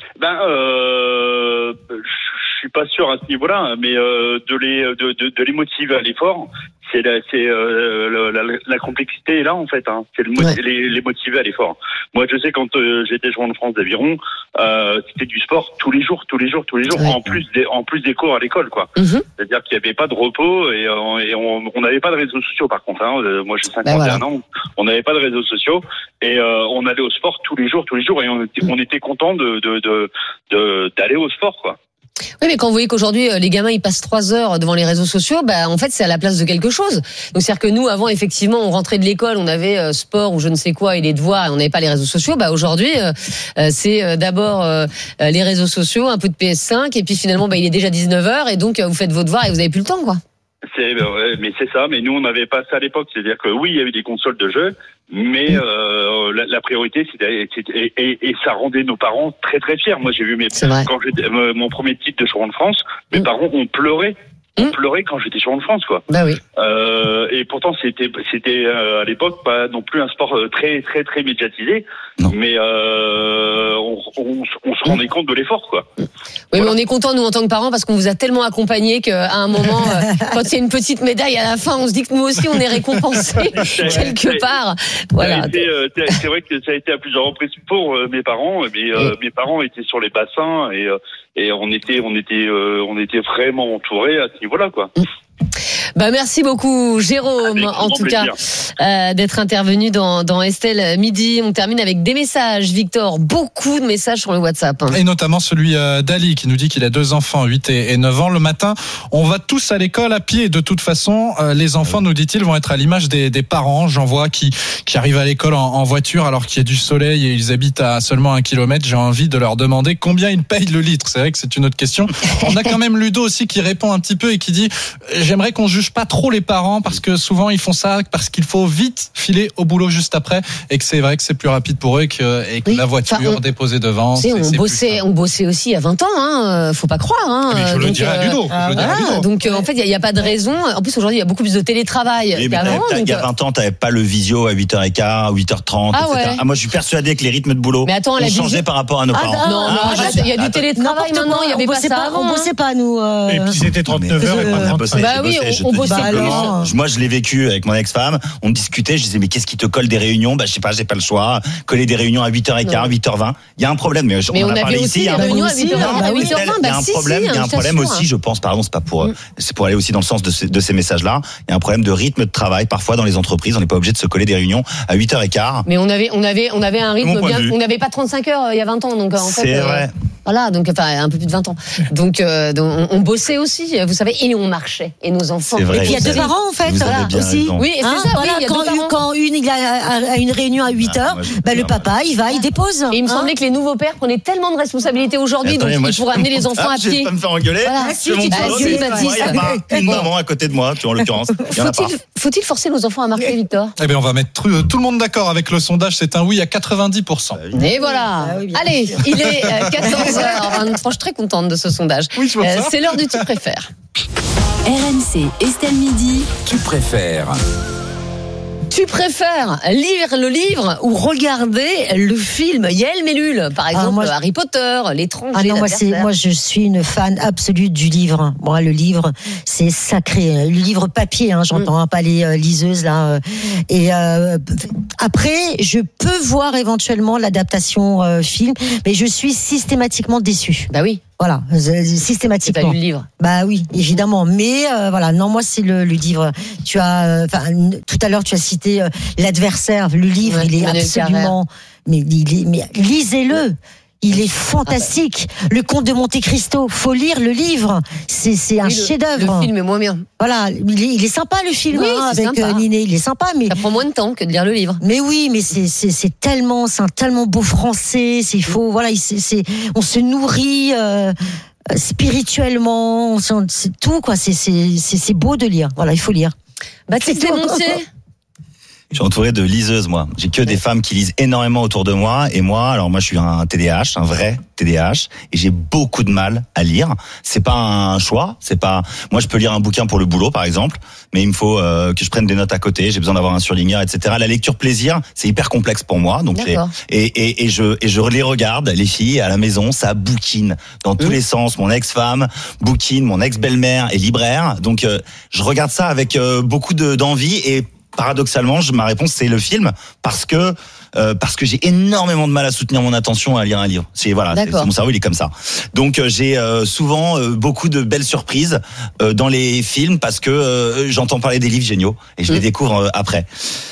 Je suis pas sûr à ce niveau-là, mais de les motiver à l'effort, c'est la complexité est là en fait. C'est les motiver à l'effort. Moi, je sais quand j'étais joueur de France d'aviron, c'était du sport tous les jours, en plus des cours à l'école, quoi. C'est-à-dire qu'il n'y avait pas de repos et on n'avait pas de réseaux sociaux par contre. Moi, j'ai 51 ans, on n'avait pas de réseaux sociaux et on allait au sport tous les jours et on était content d'aller au sport, quoi. Oui, mais quand vous voyez qu'aujourd'hui les gamins ils passent 3 heures devant les réseaux sociaux, en fait c'est à la place de quelque chose. Donc c'est-à-dire que nous avant effectivement on rentrait de l'école, on avait sport ou je ne sais quoi et les devoirs et on n'avait pas les réseaux sociaux. Aujourd'hui c'est d'abord les réseaux sociaux, un peu de PS5 et puis finalement il est déjà 19h et donc vous faites vos devoirs et vous avez plus le temps, quoi. Mais c'est ça, mais nous on n'avait pas ça à l'époque, c'est-à-dire que oui il y avait des consoles de jeux, mais la priorité c'était et ça rendait nos parents très très fiers. Moi j'ai vu quand j'étais mon premier titre de champion de France, mes parents ont pleuré. On pleurait quand j'étais champion de France, quoi. Oui. Et pourtant c'était à l'époque pas non plus un sport très très très médiatisé, mais on se rendait compte de l'effort, quoi. Oui, mais on est content nous en tant que parents parce qu'on vous a tellement accompagnés qu'à un moment, quand il y a une petite médaille à la fin, on se dit que nous aussi on est récompensés quelque part. Voilà. C'est vrai que ça a été à plusieurs reprises pour mes parents, mais mes parents étaient sur les bassins et on était vraiment entourés à ce niveau-là, quoi. Merci beaucoup Jérôme en tout cas d'être intervenu dans Estelle Midi. On termine avec des messages, Victor, beaucoup de messages sur le WhatsApp. Et notamment celui d'Ali qui nous dit qu'il a 2 enfants, 8 et 9 ans. Le matin, on va tous à l'école à pied. De toute façon, les enfants, nous dit-il, vont être à l'image des parents. J'en vois qui arrivent à l'école en voiture alors qu'il y a du soleil et ils habitent à seulement 1 kilomètre. J'ai envie de leur demander combien ils payent le litre. C'est vrai que c'est une autre question. On a quand même Ludo aussi qui répond un petit peu et qui dit j'aimerais qu'on juge pas trop les parents parce que souvent ils font ça parce qu'il faut vite filer au boulot juste après et que c'est vrai que c'est plus rapide pour eux et que la voiture déposée devant. On bossait aussi à 20 ans, faut pas croire. Mais je le dirais à Ludo. Donc en fait il y a pas de raison. En plus aujourd'hui il y a beaucoup plus de télétravail qu'avant. Il y a 20 ans t'avais pas le visio à 8h15, à 8h30, etc. Moi je suis persuadé que les rythmes de boulot ont changé par rapport à nos parents. Non, il y a du télétravail maintenant, il y avait pas ça avant. On bossait pas nous. Et puis c'était 39 heures et pas 35. On bossait moi je l'ai vécu avec mon ex-femme, on discutait, je disais mais qu'est-ce qui te colle des réunions? Je sais pas, j'ai pas le choix. Coller des réunions à 8h15, 8h20. Il y a un problème, mais on a parlé ici. Il y a un problème aussi, je pense, pardon, c'est pour aller aussi dans le sens de ces messages-là. Il y a un problème de rythme de travail parfois dans les entreprises, on n'est pas obligé de se coller des réunions à 8h15. Mais on avait un rythme bien, on n'avait pas 35 heures il y a 20 ans, donc en fait. C'est vrai. Voilà, donc enfin un peu plus de 20 ans. Donc on bossait aussi, vous savez, et on marchait, et nos enfants. Et puis il y a deux parents en fait, voilà, aussi. Oui, et c'est ça. Voilà, oui, quand il a une réunion à 8h, le papa il va, il dépose. Et il me semblait que les nouveaux pères prenaient tellement de responsabilités aujourd'hui, donc ils pourraient amener les enfants à pied. Je vais pas me faire engueuler. Il n'y a pas une maman à côté de moi, en l'occurrence. Faut-il forcer nos enfants à marcher, Victor? Eh bien, on va mettre tout le monde d'accord avec le sondage. C'est un oui à 90%. Et voilà. Allez, il est 14h23. Je suis très contente de ce sondage. Oui, je vois ça. C'est l'heure du tu préfères. RMC, Estelle Midi. Tu préfères. Tu préfères lire le livre ou regarder le film? Yael Mellul, par exemple, Harry Potter, L'étranger. Moi, je suis une fan absolue du livre. Moi, le livre, c'est sacré. Le livre papier, j'entends, pas les liseuses là. Et après, je peux voir éventuellement l'adaptation film, mais je suis systématiquement déçue. Bah oui. Voilà, systématiquement. T'as lu le livre? Bah oui, évidemment. Mais voilà, non, moi c'est le livre. Tu as, tout à l'heure tu as cité L'adversaire. Le livre, il est absolument. Mais lisez-le. Il est fantastique. Le Comte de Monte Cristo. Faut lire le livre. C'est un chef-d'œuvre. Le film est moins bien. Voilà, il est sympa le film avec Niné. Il est sympa, mais ça prend moins de temps que de lire le livre. Mais oui, mais c'est un tellement beau français. On se nourrit spirituellement. C'est tout quoi. C'est beau de lire. Voilà, il faut lire. Baptiste Desmontiers. Je suis entouré de liseuses, moi. J'ai que des femmes qui lisent énormément autour de moi. Et moi, alors moi, je suis un TDAH, un vrai TDAH. Et j'ai beaucoup de mal à lire. C'est pas un choix. Moi, je peux lire un bouquin pour le boulot, par exemple. Mais il me faut que je prenne des notes à côté. J'ai besoin d'avoir un surligneur, etc. La lecture plaisir, c'est hyper complexe pour moi. Donc, je les regarde, les filles, à la maison. Ça bouquine dans tous les sens. Mon ex-femme bouquine. Mon ex-belle-mère est libraire. Donc, je regarde ça avec beaucoup d'envie et paradoxalement, ma réponse c'est le film parce que j'ai énormément de mal à soutenir mon attention à lire un livre. Mon cerveau il est comme ça. Donc j'ai souvent beaucoup de belles surprises dans les films parce que j'entends parler des livres géniaux et je les découvre après.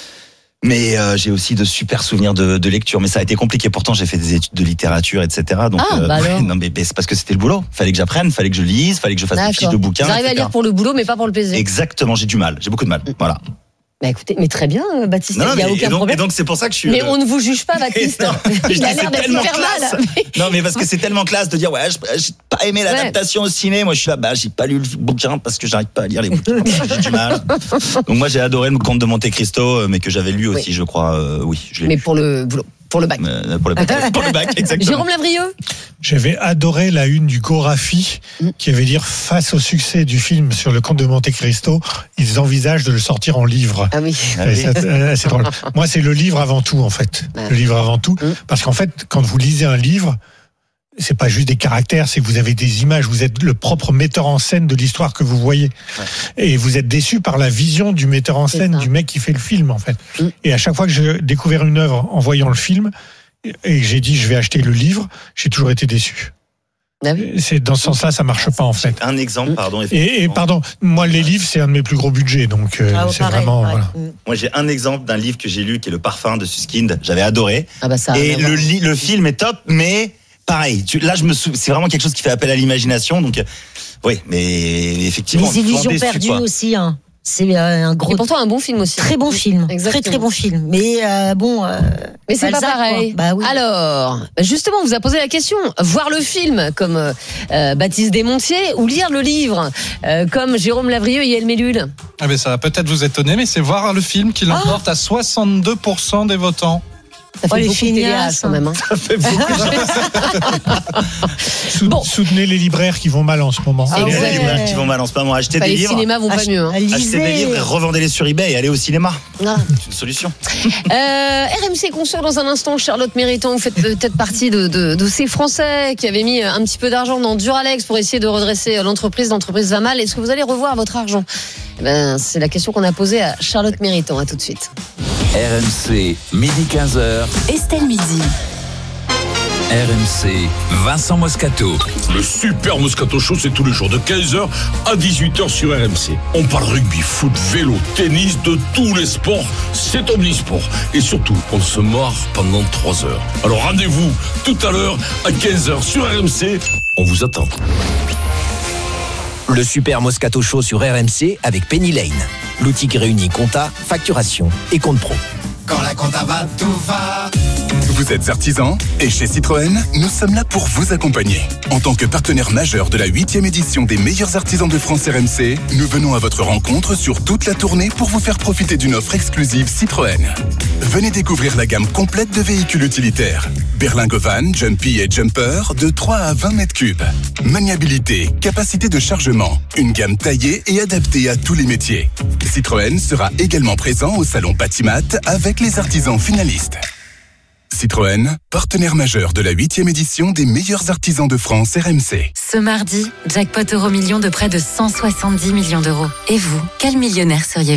Mais j'ai aussi de super souvenirs de lecture. Mais ça a été compliqué. Pourtant, j'ai fait des études de littérature, etc. Donc, non, mais c'est parce que c'était le boulot. Fallait que j'apprenne, fallait que je lise, fallait que je fasse des fiches de bouquins. J'arrive à lire pour le boulot, mais pas pour le plaisir. Exactement. J'ai beaucoup de mal. Voilà. Bah écoutez, mais très bien, Baptiste, il n'y a aucun problème. Et donc c'est pour ça que je suis. Mais on ne vous juge pas, Baptiste. Il a l'air d'être super mal. Non, mais parce que c'est tellement classe de dire j'ai pas aimé l'adaptation au ciné. Moi, je suis là, j'ai pas lu le bouquin parce que j'arrive pas à lire les bouquins. J'ai du mal. Donc moi, j'ai adoré le Comte de Monte Cristo, mais que j'avais lu aussi, je crois. Oui, je l'ai. Mais pour le boulot. Pour le bac. Pour le bac, exactement. Jérôme Lavrieux. J'avais adoré la une du Gorafi qui avait dit face au succès du film sur le Comte de Monte Cristo, ils envisagent de le sortir en livre. Ah oui. C'est drôle. Moi, c'est le livre avant tout, en fait. Le livre avant tout. Parce qu'en fait, quand vous lisez un livre, c'est pas juste des caractères, c'est que vous avez des images, vous êtes le propre metteur en scène de l'histoire que vous voyez. Et vous êtes déçu par la vision du metteur en scène, du mec qui fait le film, en fait. Et à chaque fois que j'ai découvert une œuvre en voyant le film, et que j'ai dit je vais acheter le livre, j'ai toujours été déçu. C'est dans ce sens-là, ça marche pas en fait. Un exemple, pardon. Et pardon, moi les livres c'est un de mes plus gros budgets, donc c'est pareil, vraiment. Voilà. Moi j'ai un exemple d'un livre que j'ai lu qui est Le Parfum de Suskind. J'avais adoré. Ça et le film est top, mais pareil. Là c'est vraiment quelque chose qui fait appel à l'imagination, donc oui, mais effectivement. Les illusions perdues aussi. C'est un gros. Et pourtant un bon film aussi. Très bon film. Exactement. Très très bon film. Mais bon. Mais c'est pas pareil. Bah, oui. Alors, justement, on vous a posé la question. Voir le film comme Baptiste Desmontiers ou lire le livre comme Jérôme Lavrieux et Yael Mellul. Ah mais ça va peut-être vous étonner, mais c'est voir le film qui l'emporte à 62% des votants. Ça fait beaucoup de TDAH quand même. Ça fait beaucoup. Soutenez les libraires qui vont mal en ce moment. Les libraires qui vont mal en ce moment. Achetez des livres. Les cinémas vont pas mieux. Achetez des livres et revendez-les sur eBay et allez au cinéma. C'est une solution. RMC Conso dans un instant. Charlotte Méritant, vous faites peut-être partie de ces Français qui avaient mis un petit peu d'argent dans Duralex pour essayer de redresser l'entreprise. L'entreprise va mal. Est-ce que vous allez revoir votre argent? C'est la question qu'on a posée à Charlotte Méritant. À tout de suite. RMC, midi 15h. Estelle Midi. RMC, Vincent Moscato. Le Super Moscato Show, c'est tous les jours de 15h à 18h sur RMC. On parle rugby, foot, vélo, tennis, de tous les sports. c'est omnisport. Et surtout, on se marre pendant 3 heures. Alors rendez-vous tout à l'heure à 15h sur RMC. On vous attend. Le Super Moscato Show sur RMC avec Penny Lane. L'outil qui réunit compta, facturation et compte pro. Quand la compta va, tout va. Vous êtes artisan et chez Citroën, nous sommes là pour vous accompagner. En tant que partenaire majeur de la 8e édition des meilleurs artisans de France RMC, nous venons à votre rencontre sur toute la tournée pour vous faire profiter d'une offre exclusive Citroën. Venez découvrir la gamme complète de véhicules utilitaires. Berlingo Van, Jumpy et Jumper de 3 à 20 mètres cubes. Maniabilité, capacité de chargement, une gamme taillée et adaptée à tous les métiers. Citroën sera également présent au salon Patimat avec les artisans finalistes. Citroën, partenaire majeur de la 8e édition des meilleurs artisans de France RMC. Ce mardi, jackpot Euro-Million de près de 170 millions d'euros. Et vous, quel millionnaire seriez-vous ?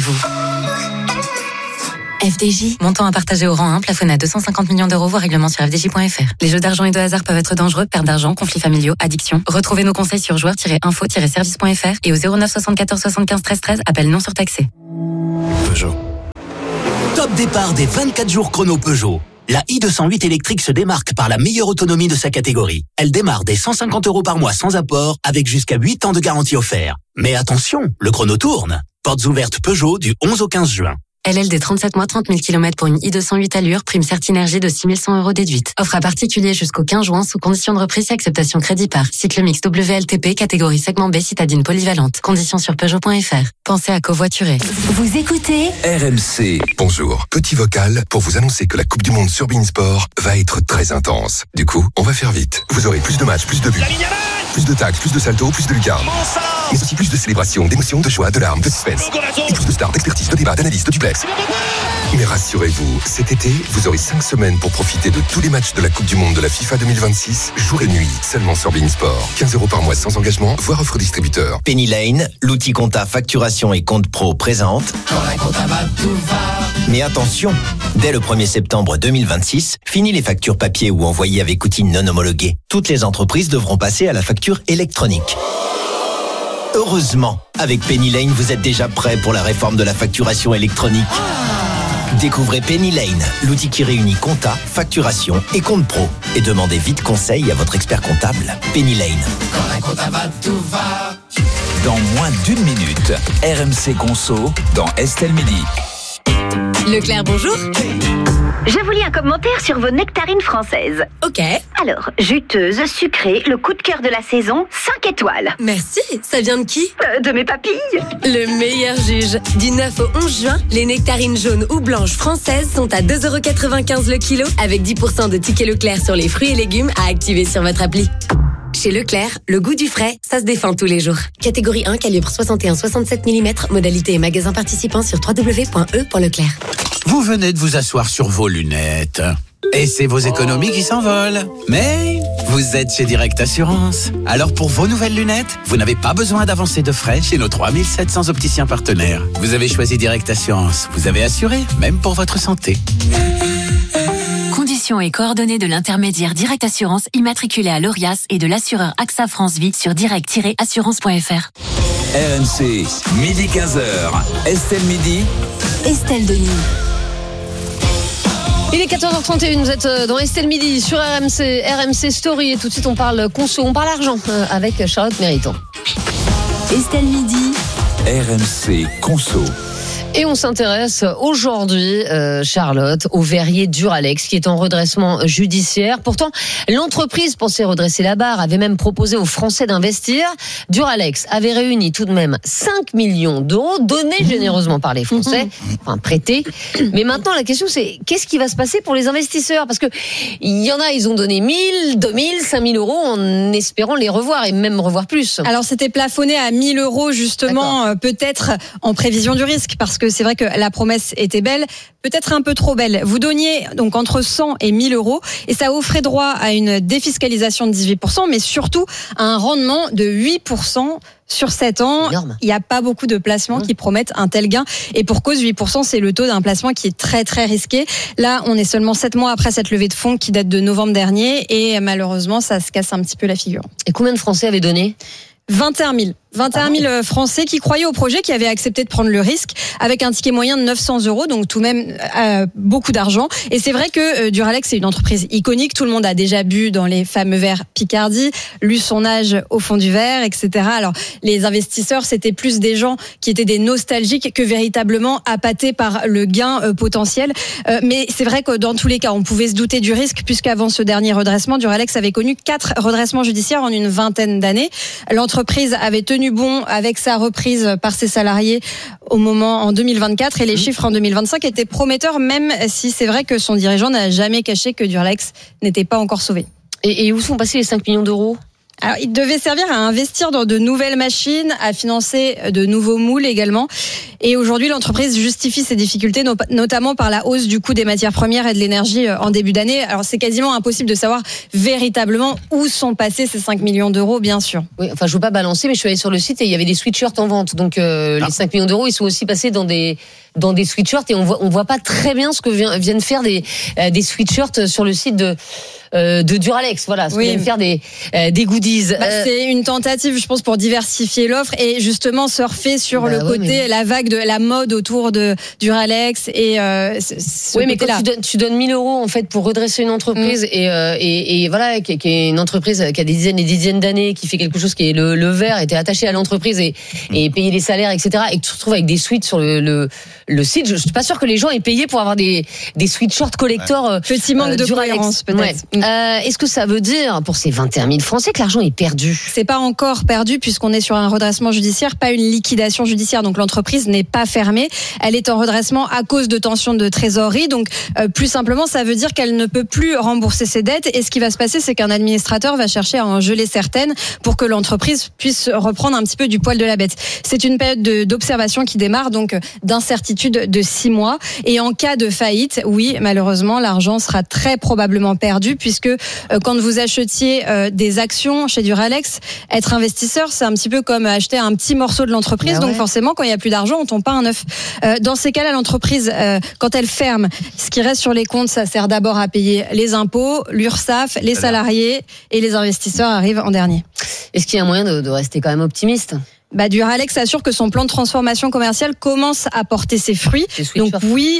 FDJ. Montant à partager au rang 1, plafonné à 250 millions d'euros, voire règlement sur fdj.fr. Les jeux d'argent et de hasard peuvent être dangereux, perte d'argent, conflits familiaux, addiction. Retrouvez nos conseils sur joueurs-info-service.fr et au 09 74 75 13 13, appel non surtaxé. Peugeot. Top départ des 24 jours chrono Peugeot. La i208 électrique se démarque par la meilleure autonomie de sa catégorie. Elle démarre dès 150 € par mois sans apport, avec jusqu'à 8 ans de garantie offerte. Mais attention, le chrono tourne. Portes ouvertes Peugeot du 11 au 15 juin. LLD 37 mois, 30 000 km pour une i208 allure, prime Certinergie de 6 100 € déduite. Offre à particulier jusqu'au 15 juin sous condition de reprise et acceptation crédit par. Cycle mix WLTP, catégorie segment B, citadine polyvalente. Conditions sur Peugeot.fr. Pensez à covoiturer. Vous écoutez RMC. Bonjour, petit vocal pour vous annoncer que la Coupe du Monde sur beIN Sport va être très intense. Du coup, on va faire vite. Vous aurez plus de matchs, plus de buts, plus de tacles, plus de saltos, plus de lucarnes. Mais aussi plus de célébrations, d'émotions, de joie, de larmes, de suspense. Et plus de stars, d'expertise, de débats, d'analyse, de duplex. Mais rassurez-vous, cet été, vous aurez 5 semaines pour profiter de tous les matchs de la Coupe du Monde de la FIFA 2026, jour et nuit, seulement sur beIN Sport. 15 € par mois sans engagement, voire offre distributeur. Penny Lane, l'outil compta, facturation et compte pro présente. Quand la compta va, tout va. Mais attention, dès le 1er septembre 2026, fini les factures papier ou envoyées avec outils non homologués. Toutes les entreprises devront passer à la facture électronique. Heureusement, avec Penny Lane, vous êtes déjà prêt pour la réforme de la facturation électronique. Découvrez Penny Lane, l'outil qui réunit compta, facturation et compte pro. Et demandez vite conseil à votre expert comptable. Penny Lane. Quand la compta va, tout va. Dans moins d'1 minute, RMC Conso dans Estelle Midi. Leclerc, bonjour. Je vous lis un commentaire sur vos nectarines françaises. Ok. Alors, juteuse, sucrée, le coup de cœur de la saison, 5 étoiles. Merci. Ça vient de qui ? De mes papilles. Le meilleur juge. Du 9 au 11 juin, les nectarines jaunes ou blanches françaises sont à 2,95 € le kilo, avec 10% de tickets Leclerc sur les fruits et légumes à activer sur votre appli. Chez Leclerc, le goût du frais, ça se défend tous les jours. Catégorie 1, calibre 61-67 mm, modalité et magasin participant sur www.e.leclerc. Vous venez de vous asseoir sur vos lunettes. Et c'est vos économies qui s'envolent. Mais vous êtes chez Direct Assurance. Alors pour vos nouvelles lunettes, vous n'avez pas besoin d'avancer de frais chez nos 3700 opticiens partenaires. Vous avez choisi Direct Assurance. Vous avez assuré, même pour votre santé. Conditions et coordonnées de l'intermédiaire Direct Assurance immatriculé à l'ORIAS et de l'assureur AXA France Vie sur direct-assurance.fr. RMC, midi 15h. Estelle Midi. Estelle Denis. Il est 14h31, vous êtes dans Estelle Midi sur RMC Story et tout de suite on parle conso, on parle argent avec Charlotte Méritant. Estelle Midi. RMC Conso. Et on s'intéresse aujourd'hui, Charlotte, au verrier Duralex qui est en redressement judiciaire. Pourtant, l'entreprise pensait redresser la barre, avait même proposé aux Français d'investir. Duralex avait réuni tout de même 5 millions d'euros donnés généreusement par les Français, enfin prêtés. Mais maintenant, la question c'est qu'est-ce qui va se passer pour les investisseurs ? Parce que il y en a, ils ont donné 1000, 2000, 5000 euros en espérant les revoir et même revoir plus. Alors c'était plafonné à 1000 euros justement, peut-être en prévision du risque, parce que c'est vrai que la promesse était belle, peut-être un peu trop belle. Vous donniez donc entre 100 et 1000 euros et ça offrait droit à une défiscalisation de 18%, mais surtout à un rendement de 8% sur 7 ans. Il n'y a pas beaucoup de placements qui promettent un tel gain. Et pour cause, 8%, c'est le taux d'un placement qui est très très risqué. Là, on est seulement 7 mois après cette levée de fonds qui date de novembre dernier et malheureusement, ça se casse un petit peu la figure. Et combien de Français avaient donné ? 21 000 Français qui croyaient au projet, qui avaient accepté de prendre le risque avec un ticket moyen de 900 €, donc tout de même beaucoup d'argent. Et c'est vrai que Duralex, c'est une entreprise iconique. Tout le monde a déjà bu dans les fameux verres Picardie, lu son âge au fond du verre, etc. Alors, les investisseurs, c'était plus des gens qui étaient des nostalgiques que véritablement appâtés par le gain potentiel. Mais c'est vrai que dans tous les cas, on pouvait se douter du risque, puisqu'avant ce dernier redressement, Duralex avait connu 4 redressements judiciaires en une vingtaine d'années. L'entreprise avait tenu bon avec sa reprise par ses salariés en 2024 et les chiffres en 2025 étaient prometteurs, même si c'est vrai que son dirigeant n'a jamais caché que Duralex n'était pas encore sauvé. Et où sont passés les 5 millions d'euros ? Alors, il devait servir à investir dans de nouvelles machines, à financer de nouveaux moules également. Et aujourd'hui, l'entreprise justifie ses difficultés, notamment par la hausse du coût des matières premières et de l'énergie en début d'année. Alors, c'est quasiment impossible de savoir véritablement où sont passés ces 5 millions d'euros, bien sûr. Oui, enfin, je veux pas balancer, mais je suis allée sur le site et il y avait des sweatshirts en vente. Donc, les 5 millions d'euros, ils sont aussi passés dans des sweatshirts et on voit pas très bien ce que viennent faire des sweatshirts sur le site de Duralex, voilà, ce que viennent faire des goodies. C'est une tentative, je pense, pour diversifier l'offre et justement surfer sur le côté, la vague de la mode autour de Duralex et oui, mais quand tu donnes 1 000 € en fait pour redresser une entreprise et voilà, qui est une entreprise qui a des dizaines et des dizaines d'années, qui fait quelque chose qui est le verre, était attaché à l'entreprise et payer les salaires, etc. Et que tu te retrouves avec des suites sur le site. Je suis pas sûr que les gens aient payé pour avoir des sweatshirts collector. Petit manque de cohérence peut-être. Est-ce que ça veut dire pour ces 21 000 Français que l'argent est perdu ? C'est pas encore perdu puisqu'on est sur un redressement judiciaire, pas une liquidation judiciaire. Donc l'entreprise n'est pas fermée. Elle est en redressement à cause de tensions de trésorerie. Donc plus simplement, ça veut dire qu'elle ne peut plus rembourser ses dettes. Et ce qui va se passer, c'est qu'un administrateur va chercher à en geler certaines pour que l'entreprise puisse reprendre un petit peu du poil de la bête. C'est une période d'observation qui démarre, donc d'incertitude de 6 mois. Et en cas de faillite, oui, malheureusement, l'argent sera très probablement perdu puisque quand vous achetiez des actions chez Duralex, être investisseur, c'est un petit peu comme acheter un petit morceau de l'entreprise. Donc forcément, quand il n'y a plus d'argent, on tombe pas un œuf. Dans ces cas-là, l'entreprise, quand elle ferme, ce qui reste sur les comptes, ça sert d'abord à payer les impôts, l'URSSAF, les salariés et les investisseurs arrivent en dernier. Est-ce qu'il y a un moyen de rester quand même optimiste ? Duralex assure que son plan de transformation commerciale commence à porter ses fruits. Donc oui,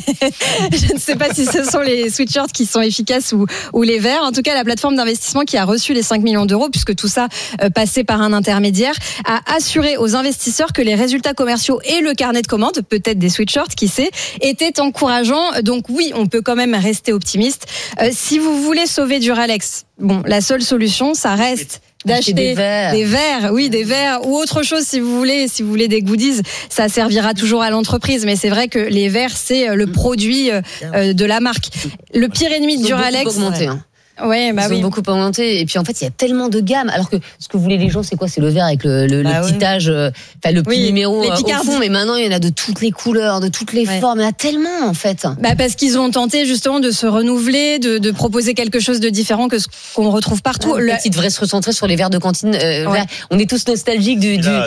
je ne sais pas si ce sont les sweatshirts qui sont efficaces ou les verres. En tout cas, la plateforme d'investissement qui a reçu les 5 millions d'euros, puisque tout ça passait par un intermédiaire, a assuré aux investisseurs que les résultats commerciaux et le carnet de commandes, peut-être des sweatshirts, qui sait, étaient encourageants. Donc oui, on peut quand même rester optimiste. Si vous voulez sauver Duralex, la seule solution, ça reste d'acheter des verres, des verres ou autre chose si vous voulez des goodies, ça servira toujours à l'entreprise, mais c'est vrai que les verres c'est le produit de la marque. Le pire ennemi de Duralex. Ils ont beaucoup augmenté. Et puis en fait, il y a tellement de gammes. Alors que ce que voulaient les gens, c'est quoi ? C'est le verre avec le petit âge, le petit numéro au fond. Mais maintenant, il y en a de toutes les couleurs, de toutes les formes. Il y en a tellement en fait. Parce qu'ils ont tenté justement de se renouveler, de proposer quelque chose de différent que ce qu'on retrouve partout. Qui devrait se recentrer sur les verres de cantine. On est tous nostalgiques du verre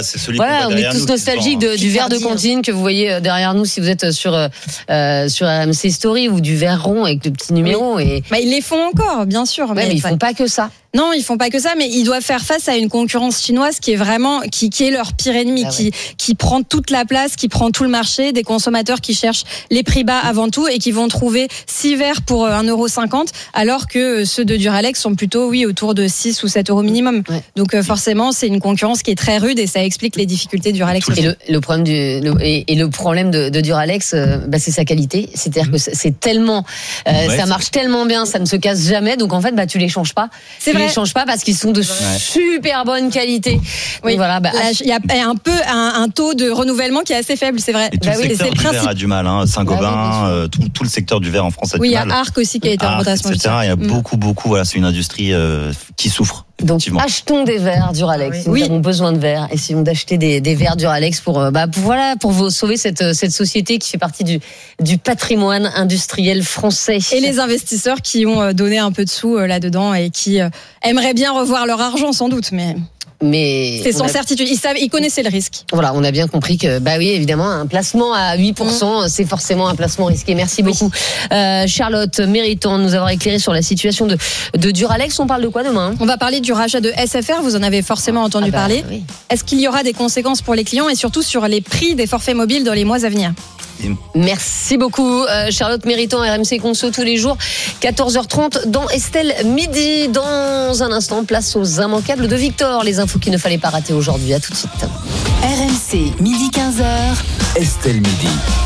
de cantine que vous voyez derrière nous si vous êtes sur RMC Story, ou du verre rond avec le petit numéro. Et ils les font encore, bien sûr. Mais ils font pas que ça. Non, ils font pas que ça, mais ils doivent faire face à une concurrence chinoise qui est vraiment, qui est leur pire ennemi, qui prend toute la place, qui prend tout le marché, des consommateurs qui cherchent les prix bas avant tout et qui vont trouver 6 verres pour 1,50 €, alors que ceux de Duralex sont plutôt, autour de 6 ou 7 € minimum. Donc, forcément, c'est une concurrence qui est très rude et ça explique les difficultés de Duralex. Et le problème de Duralex, c'est sa qualité. C'est-à-dire que c'est tellement, ça marche tellement bien, ça ne se casse jamais. Donc, en fait, tu les changes pas. Ils les changent pas parce qu'ils sont de super bonne qualité. Oui, voilà. Il y a un peu un taux de renouvellement qui est assez faible, c'est vrai. Et tout le secteur du verre a du mal. Saint-Gobain, tout le secteur du verre en France a du mal. Oui, il y a Arc aussi qui a été en redressement. Il y a beaucoup. C'est une industrie qui souffre. Donc, achetons des verres Duralex. Nous avons besoin de verres. Essayons d'acheter des verres Duralex pour vous sauver cette société qui fait partie du patrimoine industriel français. Et les investisseurs qui ont donné un peu de sous là-dedans et qui aimeraient bien revoir leur argent sans doute, mais mais c'est sans certitude. Ils connaissaient le risque. Voilà, on a bien compris que, bah oui, évidemment, un placement à 8%, c'est forcément un placement risqué. Merci beaucoup, Charlotte Méritant, de nous avoir éclairé sur la situation de Duralex. On parle de quoi demain ? On va parler du rachat de SFR. Vous en avez forcément entendu parler. Oui. Est-ce qu'il y aura des conséquences pour les clients et surtout sur les prix des forfaits mobiles dans les mois à venir ? Merci beaucoup, Charlotte Méritant, RMC Conso tous les jours, 14h30 dans Estelle Midi. Dans un instant, place aux immanquables de Victor. Les infos qu'il ne fallait pas rater aujourd'hui. À tout de suite. RMC, midi 15h. Estelle Midi.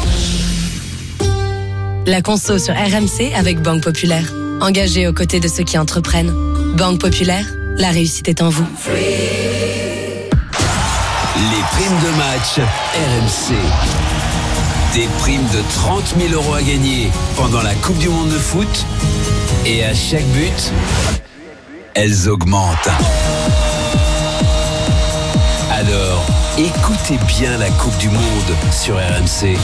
La conso sur RMC avec Banque Populaire. Engagée aux côtés de ceux qui entreprennent. Banque Populaire, la réussite est en vous. Les primes de match RMC. Des primes de 30 000 € à gagner pendant la Coupe du Monde de foot. Et à chaque but, elles augmentent. Alors, écoutez bien la Coupe du Monde sur RMC.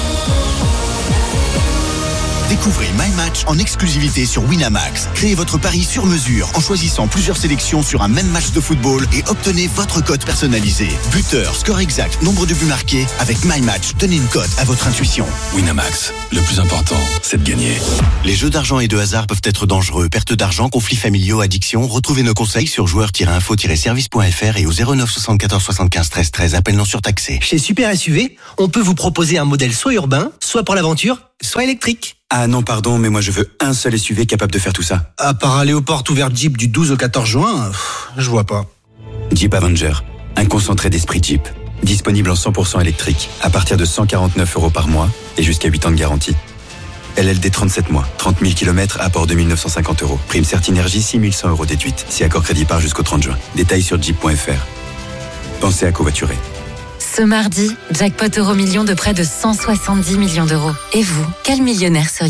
Découvrez My Match en exclusivité sur Winamax. Créez votre pari sur mesure en choisissant plusieurs sélections sur un même match de football et obtenez votre cote personnalisée. Buteur, score exact, nombre de buts marqués. Avec My Match, donnez une cote à votre intuition. Winamax, le plus important, c'est de gagner. Les jeux d'argent et de hasard peuvent être dangereux. Perte d'argent, conflits familiaux, addiction. Retrouvez nos conseils sur joueurs-info-service.fr et au 09 74 75 13 13. Appel non surtaxé. Chez Super SUV, on peut vous proposer un modèle soit urbain, soit pour l'aventure, soit électrique. Ah non, pardon, mais moi je veux un seul SUV capable de faire tout ça. À part aller aux portes ouvertes Jeep du 12 au 14 juin, je vois pas. Jeep Avenger, un concentré d'esprit Jeep. Disponible en 100% électrique, à partir de 149 € par mois et jusqu'à 8 ans de garantie. LLD 37 mois, 30 000 km, apport de 1 950 €. Prime Certinergie, 6 100 € déduite. Si accord crédit par jusqu'au 30 juin. Détails sur jeep.fr. Pensez à covoiturer. Ce mardi, jackpot Euro-Million de près de 170 millions d'euros. Et vous, quel millionnaire seriez-vous ?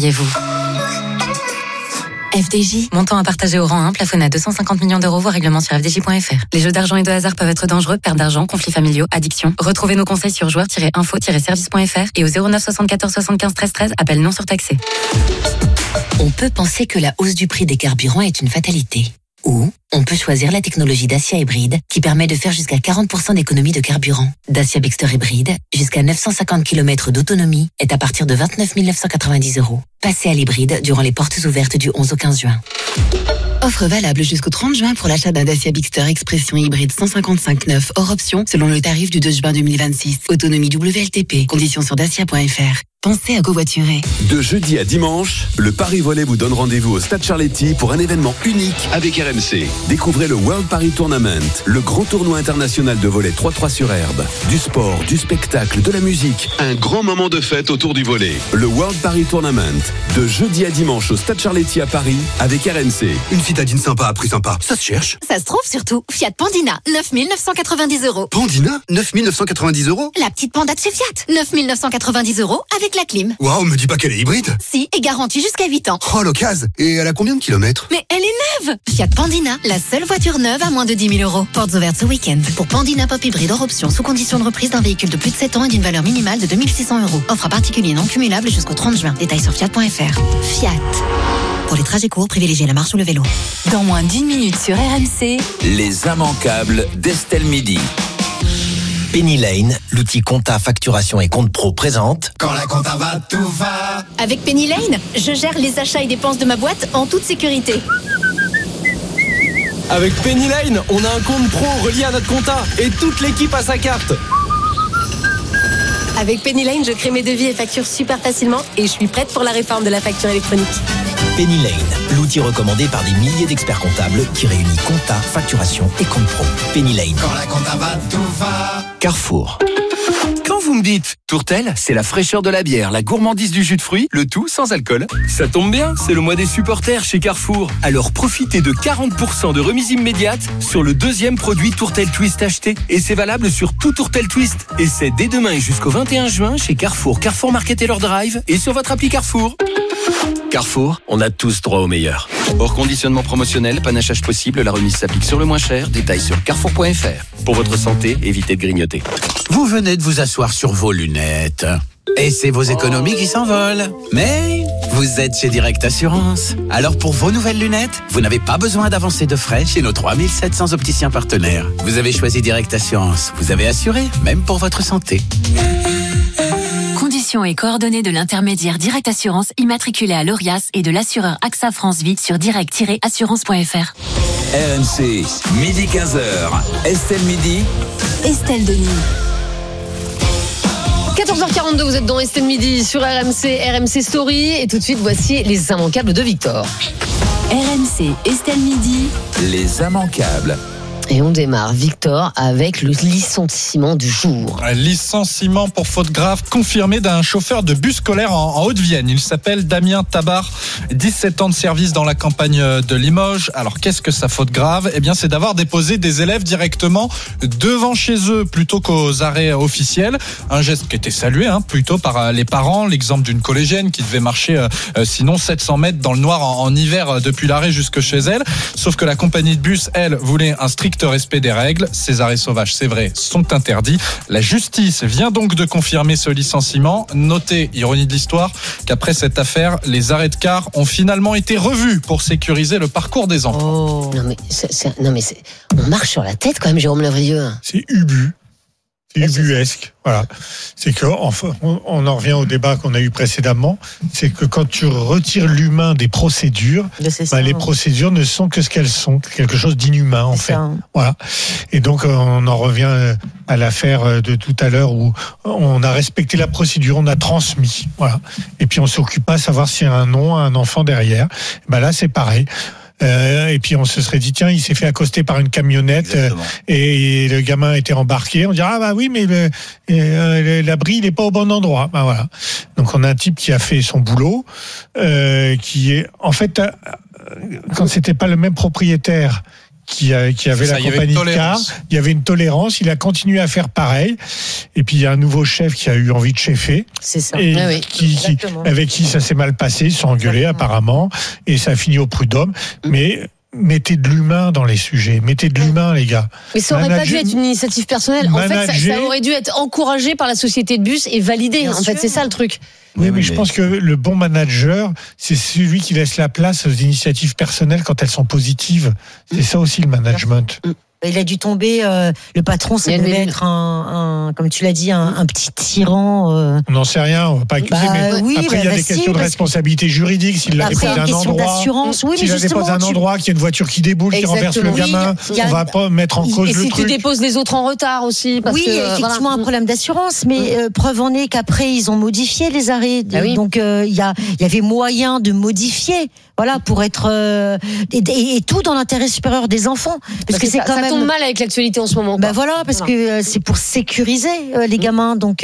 FDJ, montant à partager au rang 1, plafonné à 250 millions d'euros, voire règlement sur fdj.fr. Les jeux d'argent et de hasard peuvent être dangereux, perte d'argent, conflits familiaux, addiction. Retrouvez nos conseils sur joueurs-info-service.fr et au 09 74 75 13 13, appel non surtaxé. On peut penser que la hausse du prix des carburants est une fatalité. Ou on peut choisir la technologie Dacia Hybride qui permet de faire jusqu'à 40% d'économie de carburant. Dacia Bexter Hybride, jusqu'à 950 km d'autonomie, est à partir de 29 990 €. Passez à l'hybride durant les portes ouvertes du 11 au 15 juin. Offre valable jusqu'au 30 juin pour l'achat d'un Dacia Bixter Expression hybride 155/9 hors option selon le tarif du 2 juin 2026. Autonomie WLTP. Conditions sur dacia.fr. Pensez à covoiturer. De jeudi à dimanche, le Paris Volley vous donne rendez-vous au Stade Charletti pour un événement unique avec RMC. Découvrez le World Paris Tournament, le grand tournoi international de volley 3x3 sur herbe. Du sport, du spectacle, de la musique, un grand moment de fête autour du volley. Le World Paris Tournament, de jeudi à dimanche au Stade Charletti à Paris avec RMC. Une citadine sympa à prix sympa, ça se cherche. Ça se trouve surtout. Fiat Pandina, 9 990 €. Pandina, 9 990 €. La petite panda de chez Fiat, 9 990 € avec la clim. Waouh, me dis pas qu'elle est hybride. Si, et garantie jusqu'à 8 ans. Oh, l'occasion. Et elle a combien de kilomètres? Mais elle est neuve. Fiat Pandina, la seule voiture neuve à moins de 10 000 €. Portes ouvertes ce week-end. Pour Pandina Pop Hybride hors option, sous condition de reprise d'un véhicule de plus de 7 ans et d'une valeur minimale de 2 600 €. Offre à particulier non cumulable jusqu'au 30 juin. Détails sur fiat.fr. Fiat. Pour les trajets courts, privilégiez la marche ou le vélo. Dans moins d'1 minute sur RMC, Les immanquables d'Estelle Midi. Penny Lane, l'outil compta, facturation et compte pro présente. Quand la compta va, tout va. Avec Penny Lane, je gère les achats et dépenses de ma boîte en toute sécurité. Avec Penny Lane, on a un compte pro relié à notre compta et toute l'équipe a sa carte. Avec Penny Lane, je crée mes devis et factures super facilement et je suis prête pour la réforme de la facture électronique. Penny Lane, l'outil recommandé par des milliers d'experts comptables qui réunit compta, facturation et compte pro. Penny Lane. Quand la compta va, tout va. Carrefour. Quand vous me dites Tourtel, c'est la fraîcheur de la bière, la gourmandise du jus de fruits, le tout sans alcool. Ça tombe bien, c'est le mois des supporters chez Carrefour. Alors profitez de 40% de remise immédiate sur le deuxième produit Tourtel Twist acheté. Et c'est valable sur tout Tourtel Twist. Et c'est dès demain et jusqu'au 21 juin chez Carrefour, Carrefour Market et leur drive et sur votre appli Carrefour. Carrefour, on a tous droit au meilleur. Hors conditionnement promotionnel, panachage possible, la remise s'applique sur le moins cher. Détails sur carrefour.fr. Pour votre santé, évitez de grignoter. Vous venez de vous asseoir sur vos lunettes. Et c'est vos économies qui s'envolent. Mais vous êtes chez Direct Assurance. Alors pour vos nouvelles lunettes, vous n'avez pas besoin d'avancer de frais chez nos 3700 opticiens partenaires. Vous avez choisi Direct Assurance. Vous avez assuré, même pour votre santé. Conditions et coordonnées de l'intermédiaire Direct Assurance immatriculé à l'ORIAS et de l'assureur AXA France Vie sur direct-assurance.fr. RMC, midi 15h. Estelle Midi. Estelle Denis. 14h42, vous êtes dans Estelle Midi sur RMC Story. Et tout de suite, voici les immanquables de Victor. RMC, Estelle Midi. Les immanquables. Et on démarre, Victor, avec le licenciement du jour. Un licenciement pour faute grave confirmé d'un chauffeur de bus scolaire en Haute-Vienne. Il s'appelle Damien Tabar, 17 ans de service dans la campagne de Limoges. Alors qu'est-ce que sa faute grave ? Eh bien, c'est d'avoir déposé des élèves directement devant chez eux plutôt qu'aux arrêts officiels. Un geste qui était salué plutôt par les parents. L'exemple d'une collégienne qui devait marcher sinon 700 mètres dans le noir en hiver depuis l'arrêt jusque chez elle. Sauf que la compagnie de bus, elle, voulait un strict respect des règles. Ces arrêts sauvages, c'est vrai, sont interdits. La justice vient donc de confirmer ce licenciement. Notez, ironie de l'histoire, qu'après cette affaire, les arrêts de car ont finalement été revus pour sécuriser le parcours des enfants. Oh. Non mais on marche sur la tête quand même, Jérôme Lavrieux. C'est ubu. C'est ubuesque. Voilà. C'est que, enfin, on en revient au débat qu'on a eu précédemment. C'est que quand tu retires l'humain des procédures, les procédures ne sont que ce qu'elles sont. Quelque chose d'inhumain, en fait. Voilà. Et donc, on en revient à l'affaire de tout à l'heure où on a respecté la procédure, on a transmis. Voilà. Et puis, on s'occupe pas à savoir s'il y a un nom, un enfant derrière. Là, c'est pareil. Et puis on se serait dit tiens, il s'est fait accoster par une camionnette et le gamin était embarqué. On dirait oui mais l'abri il est pas au bon endroit. Voilà. Donc on a un type qui a fait son boulot, qui est en fait quand c'était pas le même propriétaire qui avait la compagnie de car, il y avait une tolérance, il a continué à faire pareil, et puis il y a un nouveau chef qui a eu envie de cheffer, c'est ça. Et avec qui ça s'est mal passé, ils se sont engueulés apparemment, et ça a fini au prud'homme, mais mettez de l'humain dans les sujets, mettez de l'humain les gars. Mais ça aurait pas dû être une initiative personnelle, en fait ça aurait dû être encouragé par la société de bus et validé, en fait c'est ça le truc. Oui, mais je pense que le bon manager, c'est celui qui laisse la place aux initiatives personnelles quand elles sont positives. C'est ça aussi le management. Il a dû tomber, le patron, ça devait être comme tu l'as dit, un petit tyran. On n'en sait rien, on va pas accuser, mais après il y a des questions de responsabilité juridique. S'il l'a déposé à un endroit, s'il a déposé à un endroit, qu'il y a une voiture qui déboule, qui renverse le gamin, on va pas mettre en cause le truc. Et si tu déposes les autres en retard aussi, parce que effectivement un problème d'assurance, mais preuve en est qu'après ils ont modifié les arrêts, donc il y avait moyen de modifier. Voilà, pour être et tout dans l'intérêt supérieur des enfants, parce que c'est quand même ça tombe mal avec l'actualité en ce moment. Voilà, parce que c'est pour sécuriser les gamins, donc.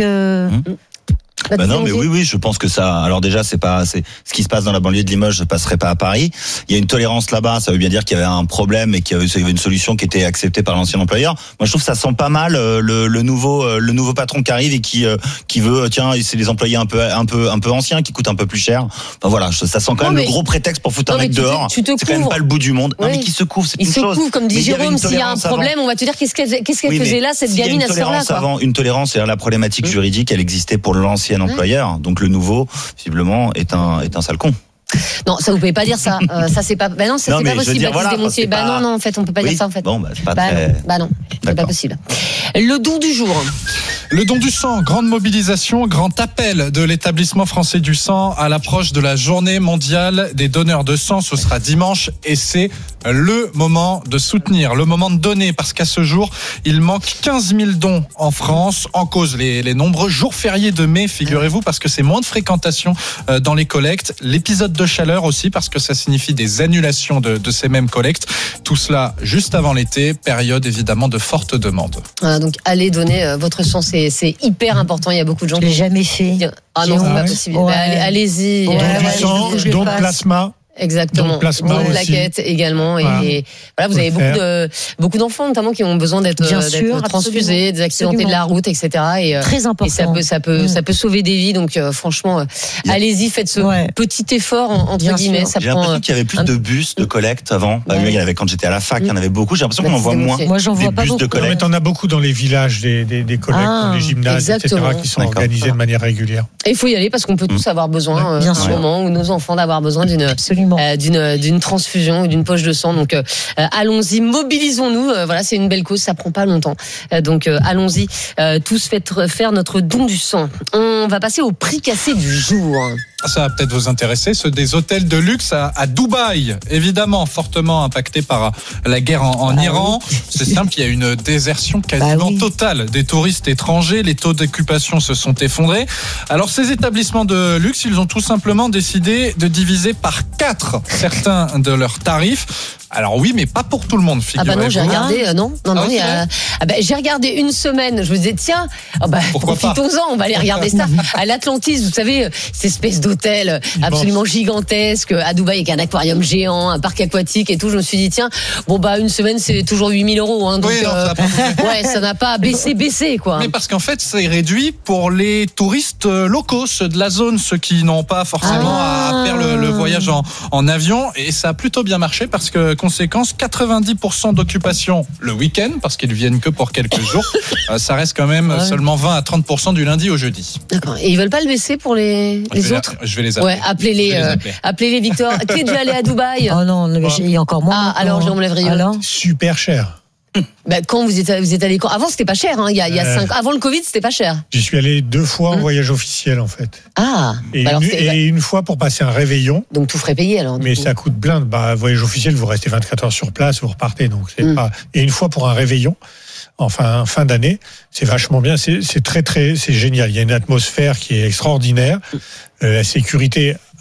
Non, mais oui, je pense que ça. Alors déjà, c'est ce qui se passe dans la banlieue de Limoges, ne passerait pas à Paris. Il y a une tolérance là-bas. Ça veut bien dire qu'il y avait un problème et qu'il y avait une solution qui était acceptée par l'ancien employeur. Moi, je trouve que ça sent pas mal le nouveau patron qui arrive et qui veut, tiens, c'est les employés un peu anciens qui coûtent un peu plus cher. Enfin voilà, ça sent quand même le gros prétexte pour foutre un mec dehors. C'est quand même pas le bout du monde. Non, mais qui se couvre, c'est une chose. Il se couvre, comme dit Jérôme. S'il y a un problème, on va te dire qu'est-ce qu'elle faisait là, cette gamine à ce heure-là. Une tolérance, c'est-à-dire la problématique juridique, elle existait pour l'ancien employeur. Donc le nouveau, visiblement, est un sale con. Non, ça vous pouvez pas dire ça. Ça c'est pas. Non, ça c'est pas possible. Non, en fait, on peut pas dire ça en fait. Bon, c'est pas très. Non, c'est pas possible. Le don du jour. Le don du sang, grande mobilisation, grand appel de l'établissement français du sang à l'approche de la journée mondiale des donneurs de sang. Ce sera dimanche et c'est le moment de soutenir, le moment de donner, parce qu'à ce jour, il manque 15 000 dons en France, en cause les nombreux jours fériés de mai, figurez-vous, parce que c'est moins de fréquentation dans les collectes. L'épisode de chaleur aussi, parce que ça signifie des annulations de ces mêmes collectes. Tout cela juste avant l'été, période évidemment de forte demande. Voilà, donc allez donner votre sang, c'est hyper important. Il y a beaucoup de gens qui l'ont jamais fait. Ah non, c'est pas possible. Allez-y. Don du sang, don de plasma. Exactement. Donc, plasma Une aussi. plaquette également. Voilà. Et voilà, vous avez beaucoup d'enfants notamment qui ont besoin d'être transfusés, des accidentés de la route, etc. Et, très important. Et ça peut sauver des vies. Donc franchement, allez-y, faites ce petit effort entre guillemets. J'ai l'impression qu'il y avait plus de bus de collecte avant. Il y en avait quand j'étais à la fac, il y en avait beaucoup. J'ai l'impression qu'on en voit moins. Moi, j'en vois pas beaucoup. De collecte. Mais t'en as beaucoup dans les villages, des collectes, dans les gymnases, exactement. etc., qui sont organisés de manière régulière. Et il faut y aller parce qu'on peut tous avoir besoin, à un moment, ou nos enfants d'avoir besoin d'une transfusion ou d'une poche de sang. Donc allons-y, mobilisons-nous. Voilà, c'est une belle cause, ça prend pas longtemps. Donc allons-y, tous faire notre don du sang. On va passer au prix cassé du jour. Ça va peut-être vous intéresser, ceux des hôtels de luxe à Dubaï, évidemment fortement impactés par la guerre en Iran. Oui. C'est simple, il y a une désertion quasiment totale des touristes étrangers, les taux d'occupation se sont effondrés. Alors ces établissements de luxe, ils ont tout simplement décidé de diviser par 4 certains de leurs tarifs. Alors oui, mais pas pour tout le monde, figurez-vous. Ah bah non, j'ai regardé, non, j'ai regardé une semaine, je me disais tiens, profitons-en, on va aller regarder ça. À l'Atlantis, vous savez, cette espèce d'hôtel absolument gigantesque, à Dubaï avec un aquarium géant, un parc aquatique et tout, je me suis dit tiens, une semaine c'est toujours 8 000 €, hein, donc ça n'a pas baissé quoi. Mais parce qu'en fait, c'est réduit pour les touristes locaux, ceux de la zone, ceux qui n'ont pas forcément à faire le voyage en avion, et ça a plutôt bien marché parce que conséquence, 90% d'occupation le week-end, parce qu'ils viennent que pour quelques jours. Ça reste quand même seulement 20 à 30% du lundi au jeudi. D'accord. Et ils veulent pas le baisser pour les autres? Je vais les appeler. Ouais, appelez-les Victor. Qui est déjà allé à Dubaï? Oh non, il y a encore moins. Alors Jérôme Lévrieux. Super cher. Quand vous êtes allé quand? Avant c'était pas cher, hein. Il y a 5 avant le Covid c'était pas cher. J'y suis allé 2 fois en voyage officiel en fait. Et une fois pour passer un réveillon. Donc tout frais payé alors. Mais ça coûte blinde. Voyage officiel, vous restez 24 heures sur place, vous repartez. Donc c'est pas. Et une fois pour un réveillon. Enfin, fin d'année, c'est vachement bien. C'est très c'est génial. Il y a une atmosphère qui est extraordinaire. La sécurité